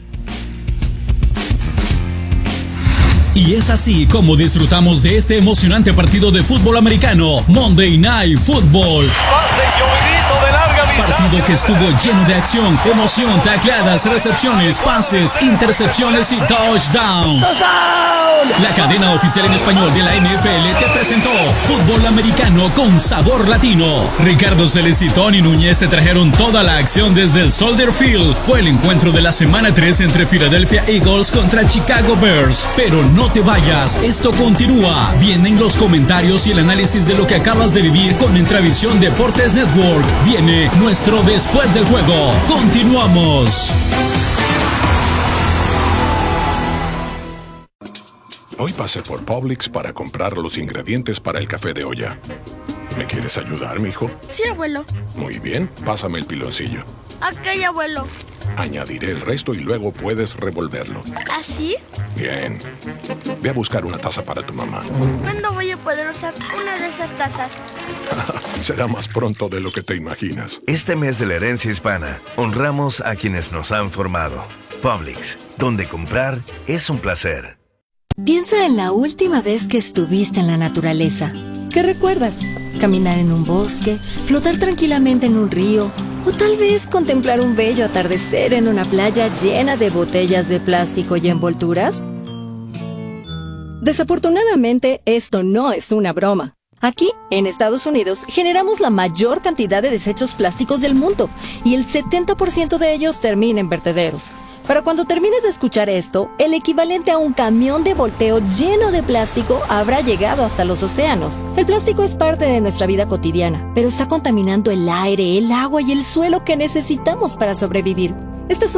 Y es así como disfrutamos de este emocionante partido de fútbol americano, Monday Night Football. Pase llovidito de larga distancia. Partido que estuvo lleno de acción, emoción, tacleadas, recepciones, pases, intercepciones y touchdowns. La cadena oficial en español de la N F L te presentó fútbol americano con sabor latino. Ricardo Celis y Tony Núñez te trajeron toda la acción desde el Soldier Field. Fue el encuentro de la semana tres entre Philadelphia Eagles contra Chicago Bears. Pero no te vayas, esto continúa. Vienen los comentarios y el análisis de lo que acabas de vivir con Entravisión Deportes Network. Viene nuestro después del juego. Continuamos. Hoy pasé por Publix para comprar los ingredientes para el café de olla. ¿Me quieres ayudar, mijo? Sí, abuelo. Muy bien, pásame el piloncillo. Ok, abuelo. Añadiré el resto y luego puedes revolverlo. ¿Así? Bien. Ve a buscar una taza para tu mamá. ¿Cuándo voy a poder usar una de esas tazas? Será más pronto de lo que te imaginas. Este mes de la herencia hispana, honramos a quienes nos han formado. Publix, donde comprar es un placer. Piensa en la última vez que estuviste en la naturaleza. ¿Qué recuerdas? ¿Caminar en un bosque? ¿Flotar tranquilamente en un río? ¿O tal vez contemplar un bello atardecer en una playa llena de botellas de plástico y envolturas? Desafortunadamente, esto no es una broma. Aquí, en Estados Unidos, generamos la mayor cantidad de desechos plásticos del mundo y el setenta por ciento de ellos termina en vertederos. Para cuando termines de escuchar esto, el equivalente a un camión de volteo lleno de plástico habrá llegado hasta los océanos. El plástico es parte de nuestra vida cotidiana, pero está contaminando el aire, el agua y el suelo que necesitamos para sobrevivir. Este es un